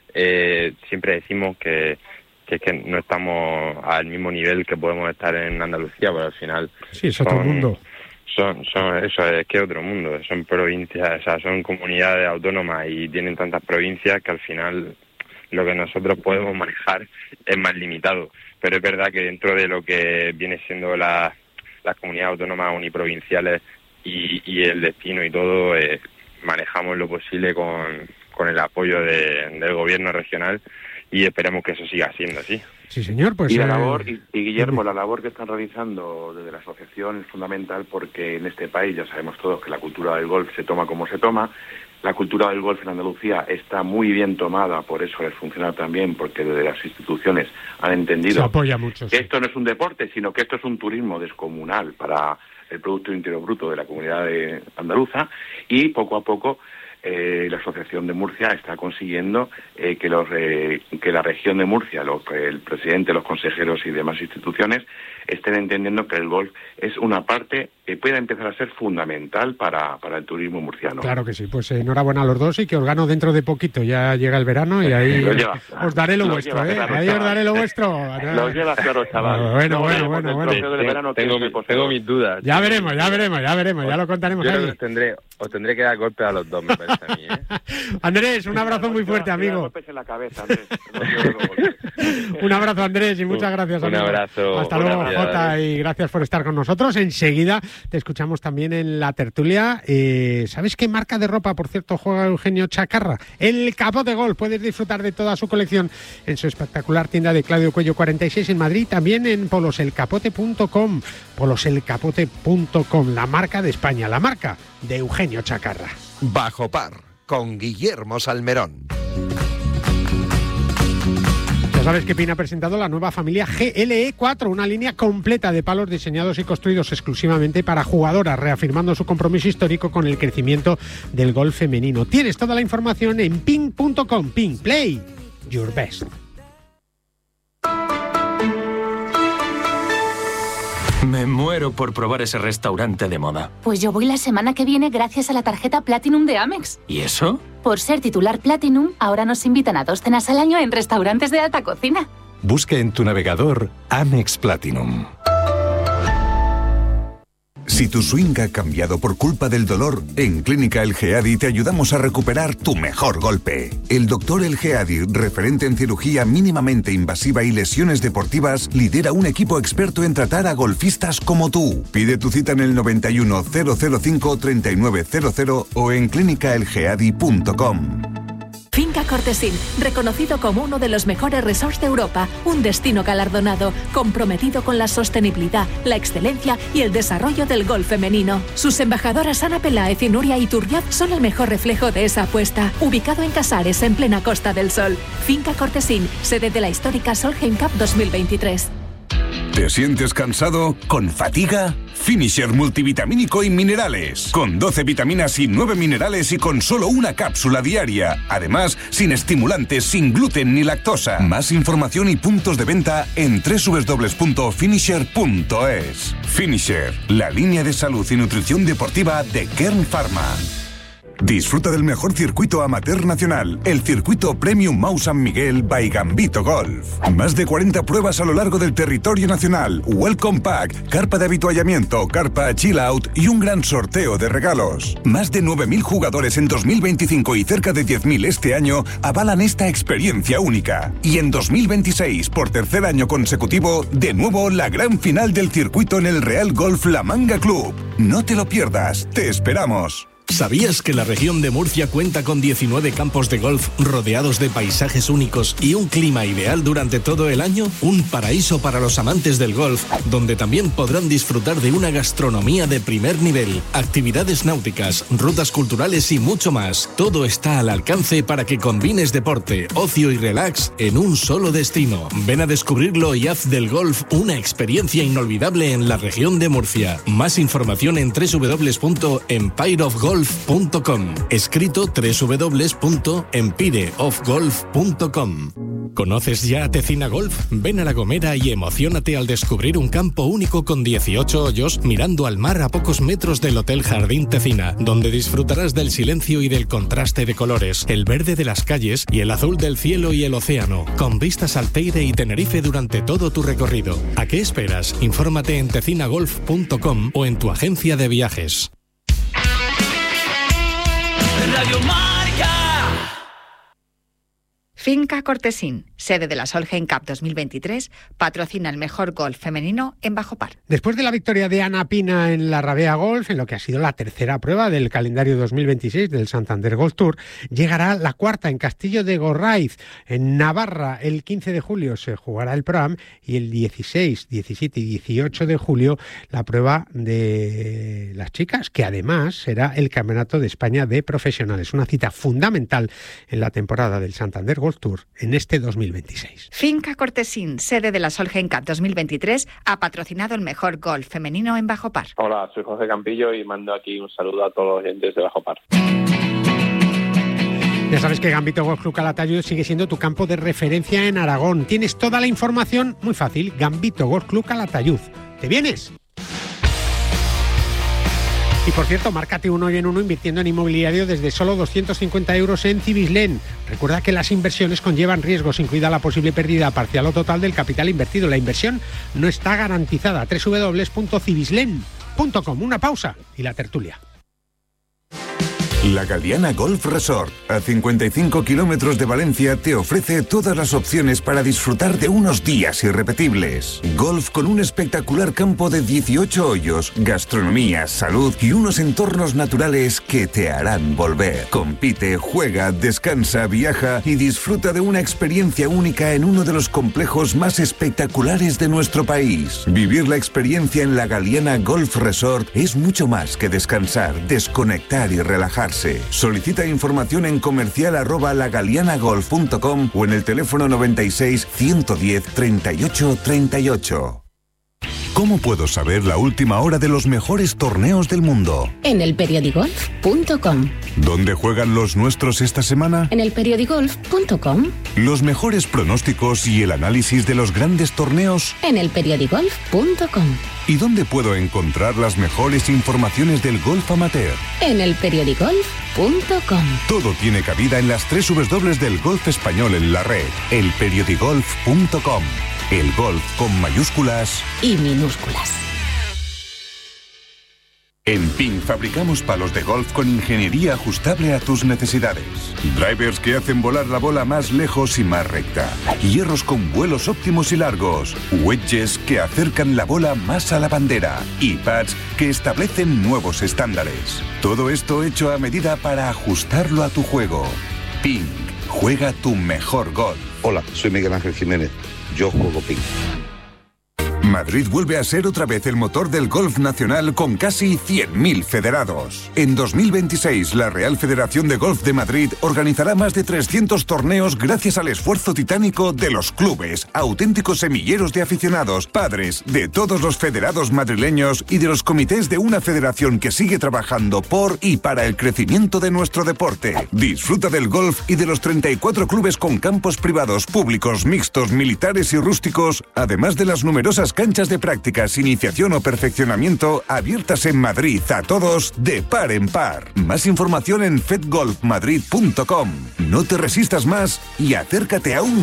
eh, siempre decimos que, que es que no estamos al mismo nivel que podemos estar en Andalucía, pero al final Sí, es otro son- mundo. Son, son, eso es que otro mundo, son provincias, o sea, son comunidades autónomas y tienen tantas provincias que al final lo que nosotros podemos manejar es más limitado. Pero es verdad que dentro de lo que viene siendo la, las comunidades autónomas uniprovinciales y, y el destino y todo, eh, manejamos lo posible con, con el apoyo de, del gobierno regional y esperemos que eso siga siendo así. Sí, señor, pues... y la eh, labor, y, y Guillermo, la labor que están realizando desde la asociación es fundamental porque en este país ya sabemos todos que la cultura del golf se toma como se toma. La cultura del golf en Andalucía está muy bien tomada, por eso les funciona también, porque desde las instituciones han entendido Se apoya mucho, que sí. esto no es un deporte, sino que esto es un turismo descomunal para el Producto Interior Bruto de la comunidad de andaluza, y poco a poco eh, la Asociación de Murcia está consiguiendo eh, que, los, eh, que la región de Murcia, los, el presidente, los consejeros y demás instituciones estén entendiendo que el golf es una parte que puede empezar a ser fundamental para, para el turismo murciano. Claro que sí, pues eh, enhorabuena a los dos y que os gano dentro de poquito. Ya llega el verano y ahí Lo eh, lleva. os daré lo, Lo vuestro, lleva, ¿eh? claro, Ahí chaval. os daré lo vuestro. Lo llevas claro, chaval. Bueno, No, bueno, porque bueno, el bueno. trofeo del verano tengo, tiene que ser tengo mis dudas. Ya veremos, ya veremos, ya veremos, ya lo contaremos Yo creo que ahí. os tendré, os tendré que dar golpes a los dos, me parece a mí, ¿eh? Andrés, un abrazo muy fuerte, amigo. Golpes en la cabeza, Andrés. Un abrazo, Andrés, y muchas gracias, Un amigo. abrazo. Hasta Un luego, abrazo. Jota, y gracias por estar con nosotros. Enseguida te escuchamos también en la tertulia. Eh, ¿Sabes qué marca de ropa, por cierto, juega Eugenio Chacarra? El Capote Golf. Puedes disfrutar de toda su colección en su espectacular tienda de Claudio Cuello cuarenta y seis en Madrid, también en poloselcapote punto com. poloselcapote punto com, la marca de España, la marca de Eugenio Chacarra. Bajo Par, con Guillermo Salmerón. Ya sabes que Pina ha presentado la nueva familia G L E cuatro, una línea completa de palos diseñados y construidos exclusivamente para jugadoras, reafirmando su compromiso histórico con el crecimiento del golf femenino. Tienes toda la información en ping punto com. Ping, play your best. Me muero por probar ese restaurante de moda. Pues yo voy la semana que viene gracias a la tarjeta Platinum de Amex. ¿Y eso? Por ser titular Platinum, ahora nos invitan a dos cenas al año en restaurantes de alta cocina. Busca en tu navegador Amex Platinum. Si tu swing ha cambiado por culpa del dolor, en Clínica El Geadi te ayudamos a recuperar tu mejor golpe. El doctor El Geadi, referente en cirugía mínimamente invasiva y lesiones deportivas, lidera un equipo experto en tratar a golfistas como tú. Pide tu cita en el noventa y uno, cero cero cinco, treinta y nueve cero cero o en clínica el geadi punto com. Finca Cortesín, reconocido como uno de los mejores resorts de Europa, un destino galardonado, comprometido con la sostenibilidad, la excelencia y el desarrollo del golf femenino. Sus embajadoras Ana Peláez y Nuria Iturriaz son el mejor reflejo de esa apuesta. Ubicado en Casares, en plena Costa del Sol. Finca Cortesín, sede de la histórica Solheim Cup dos mil veintitrés. ¿Te sientes cansado? ¿Con fatiga? Finisher multivitamínico y minerales. Con doce vitaminas y nueve minerales y con solo una cápsula diaria. Además, sin estimulantes, sin gluten ni lactosa. Más información y puntos de venta en doble u doble u doble u punto finisher punto es. Finisher, la línea de salud y nutrición deportiva de Kern Pharma. Disfruta del mejor circuito amateur nacional, el circuito Premium Mau San Miguel by Gambito Golf. Más de cuarenta pruebas a lo largo del territorio nacional, Welcome Pack, carpa de habituallamiento, carpa Chill Out y un gran sorteo de regalos. Más de nueve mil jugadores en dos mil veinticinco y cerca de diez mil este año avalan esta experiencia única. Y en dos mil veintiséis, por tercer año consecutivo, de nuevo la gran final del circuito en el Real Golf La Manga Club. No te lo pierdas, te esperamos. ¿Sabías que la región de Murcia cuenta con diecinueve campos de golf rodeados de paisajes únicos y un clima ideal durante todo el año? Un paraíso para los amantes del golf, donde también podrán disfrutar de una gastronomía de primer nivel, actividades náuticas, rutas culturales y mucho más. Todo está al alcance para que combines deporte, ocio y relax en un solo destino. Ven a descubrirlo y haz del golf una experiencia inolvidable en la región de Murcia. Más información en doble u doble u doble u punto empire of golf punto com, escrito doble u doble u doble u punto empire of golf punto com. ¿Conoces ya Tecina Golf? Ven a La Gomera y emociónate al descubrir un campo único con dieciocho hoyos mirando al mar a pocos metros del Hotel Jardín Tecina, donde disfrutarás del silencio y del contraste de colores, el verde de las calles y el azul del cielo y el océano, con vistas al Teide y Tenerife durante todo tu recorrido. ¿A qué esperas? Infórmate en tecina golf punto com o en tu agencia de viajes. Radio Marca. Finca Cortesín, sede de la Solheim Cup dos mil veintitrés, patrocina el mejor golf femenino en Bajo Par. Después de la victoria de Ana Pina en la Rabea Golf, en lo que ha sido la tercera prueba del calendario dos mil veintiséis del Santander Golf Tour, llegará la cuarta en Castillo de Gorraiz, en Navarra. El quince de julio se jugará el Pro-Am y el dieciséis, diecisiete y dieciocho de julio la prueba de las chicas, que además será el Campeonato de España de Profesionales. Una cita fundamental en la temporada del Santander Golf Tour en este dos mil veintiséis. Finca Cortesín, sede de la Solheim Cup dos mil veintitrés, ha patrocinado el mejor golf femenino en Bajo Par. Hola, soy José Campillo y mando aquí un saludo a todos los oyentes de Bajo Par. Ya sabes que Gambito Golf Club Calatayud sigue siendo tu campo de referencia en Aragón. Tienes toda la información muy fácil. Gambito Golf Club Calatayud. ¿Te vienes? Y por cierto, márcate un hoy en uno invirtiendo en inmobiliario desde solo doscientos cincuenta euros en Cibislen. Recuerda que las inversiones conllevan riesgos, incluida la posible pérdida parcial o total del capital invertido. La inversión no está garantizada. doble u doble u doble u punto cibislen punto com. Una pausa y la tertulia. La Galiana Golf Resort, a cincuenta y cinco kilómetros de Valencia, te ofrece todas las opciones para disfrutar de unos días irrepetibles. Golf con un espectacular campo de dieciocho hoyos, gastronomía, salud y unos entornos naturales que te harán volver. Compite, juega, descansa, viaja y disfruta de una experiencia única en uno de los complejos más espectaculares de nuestro país. Vivir la experiencia en la Galiana Golf Resort es mucho más que descansar, desconectar y relajarse. Solicita información en comercial arroba lagalianagolf punto com o en el teléfono noventa y seis, ciento diez, treinta y ocho, treinta y ocho. ¿Cómo puedo saber la última hora de los mejores torneos del mundo? En el periodigolf punto com. ¿Dónde juegan los nuestros esta semana? En el periodigolf punto com. Los mejores pronósticos y el análisis de los grandes torneos. En el periodigolf punto com. ¿Y dónde puedo encontrar las mejores informaciones del golf amateur? En el periodigolf punto com. Todo tiene cabida en las tres W del golf español en la red. el periodigolf punto com. El golf con mayúsculas y minúsculas. En Ping fabricamos palos de golf con ingeniería ajustable a tus necesidades. Drivers que hacen volar la bola más lejos y más recta. Hierros con vuelos óptimos y largos. Wedges que acercan la bola más a la bandera. Y pads que establecen nuevos estándares. Todo esto hecho a medida para ajustarlo a tu juego. Ping, juega tu mejor golf. Hola, soy Miguel Ángel Jiménez. Yo juego Ping. Madrid vuelve a ser otra vez el motor del golf nacional con casi cien mil federados. En dos mil veintiséis, la Real Federación de Golf de Madrid organizará más de trescientos torneos gracias al esfuerzo titánico de los clubes, auténticos semilleros de aficionados, padres, de todos los federados madrileños y de los comités de una federación que sigue trabajando por y para el crecimiento de nuestro deporte. Disfruta del golf y de los treinta y cuatro clubes con campos privados, públicos, mixtos, militares y rústicos, además de las numerosas canchas de prácticas, iniciación o perfeccionamiento abiertas en Madrid a todos de par en par. Más información en fed golf madrid punto com. No te resistas más y acércate a un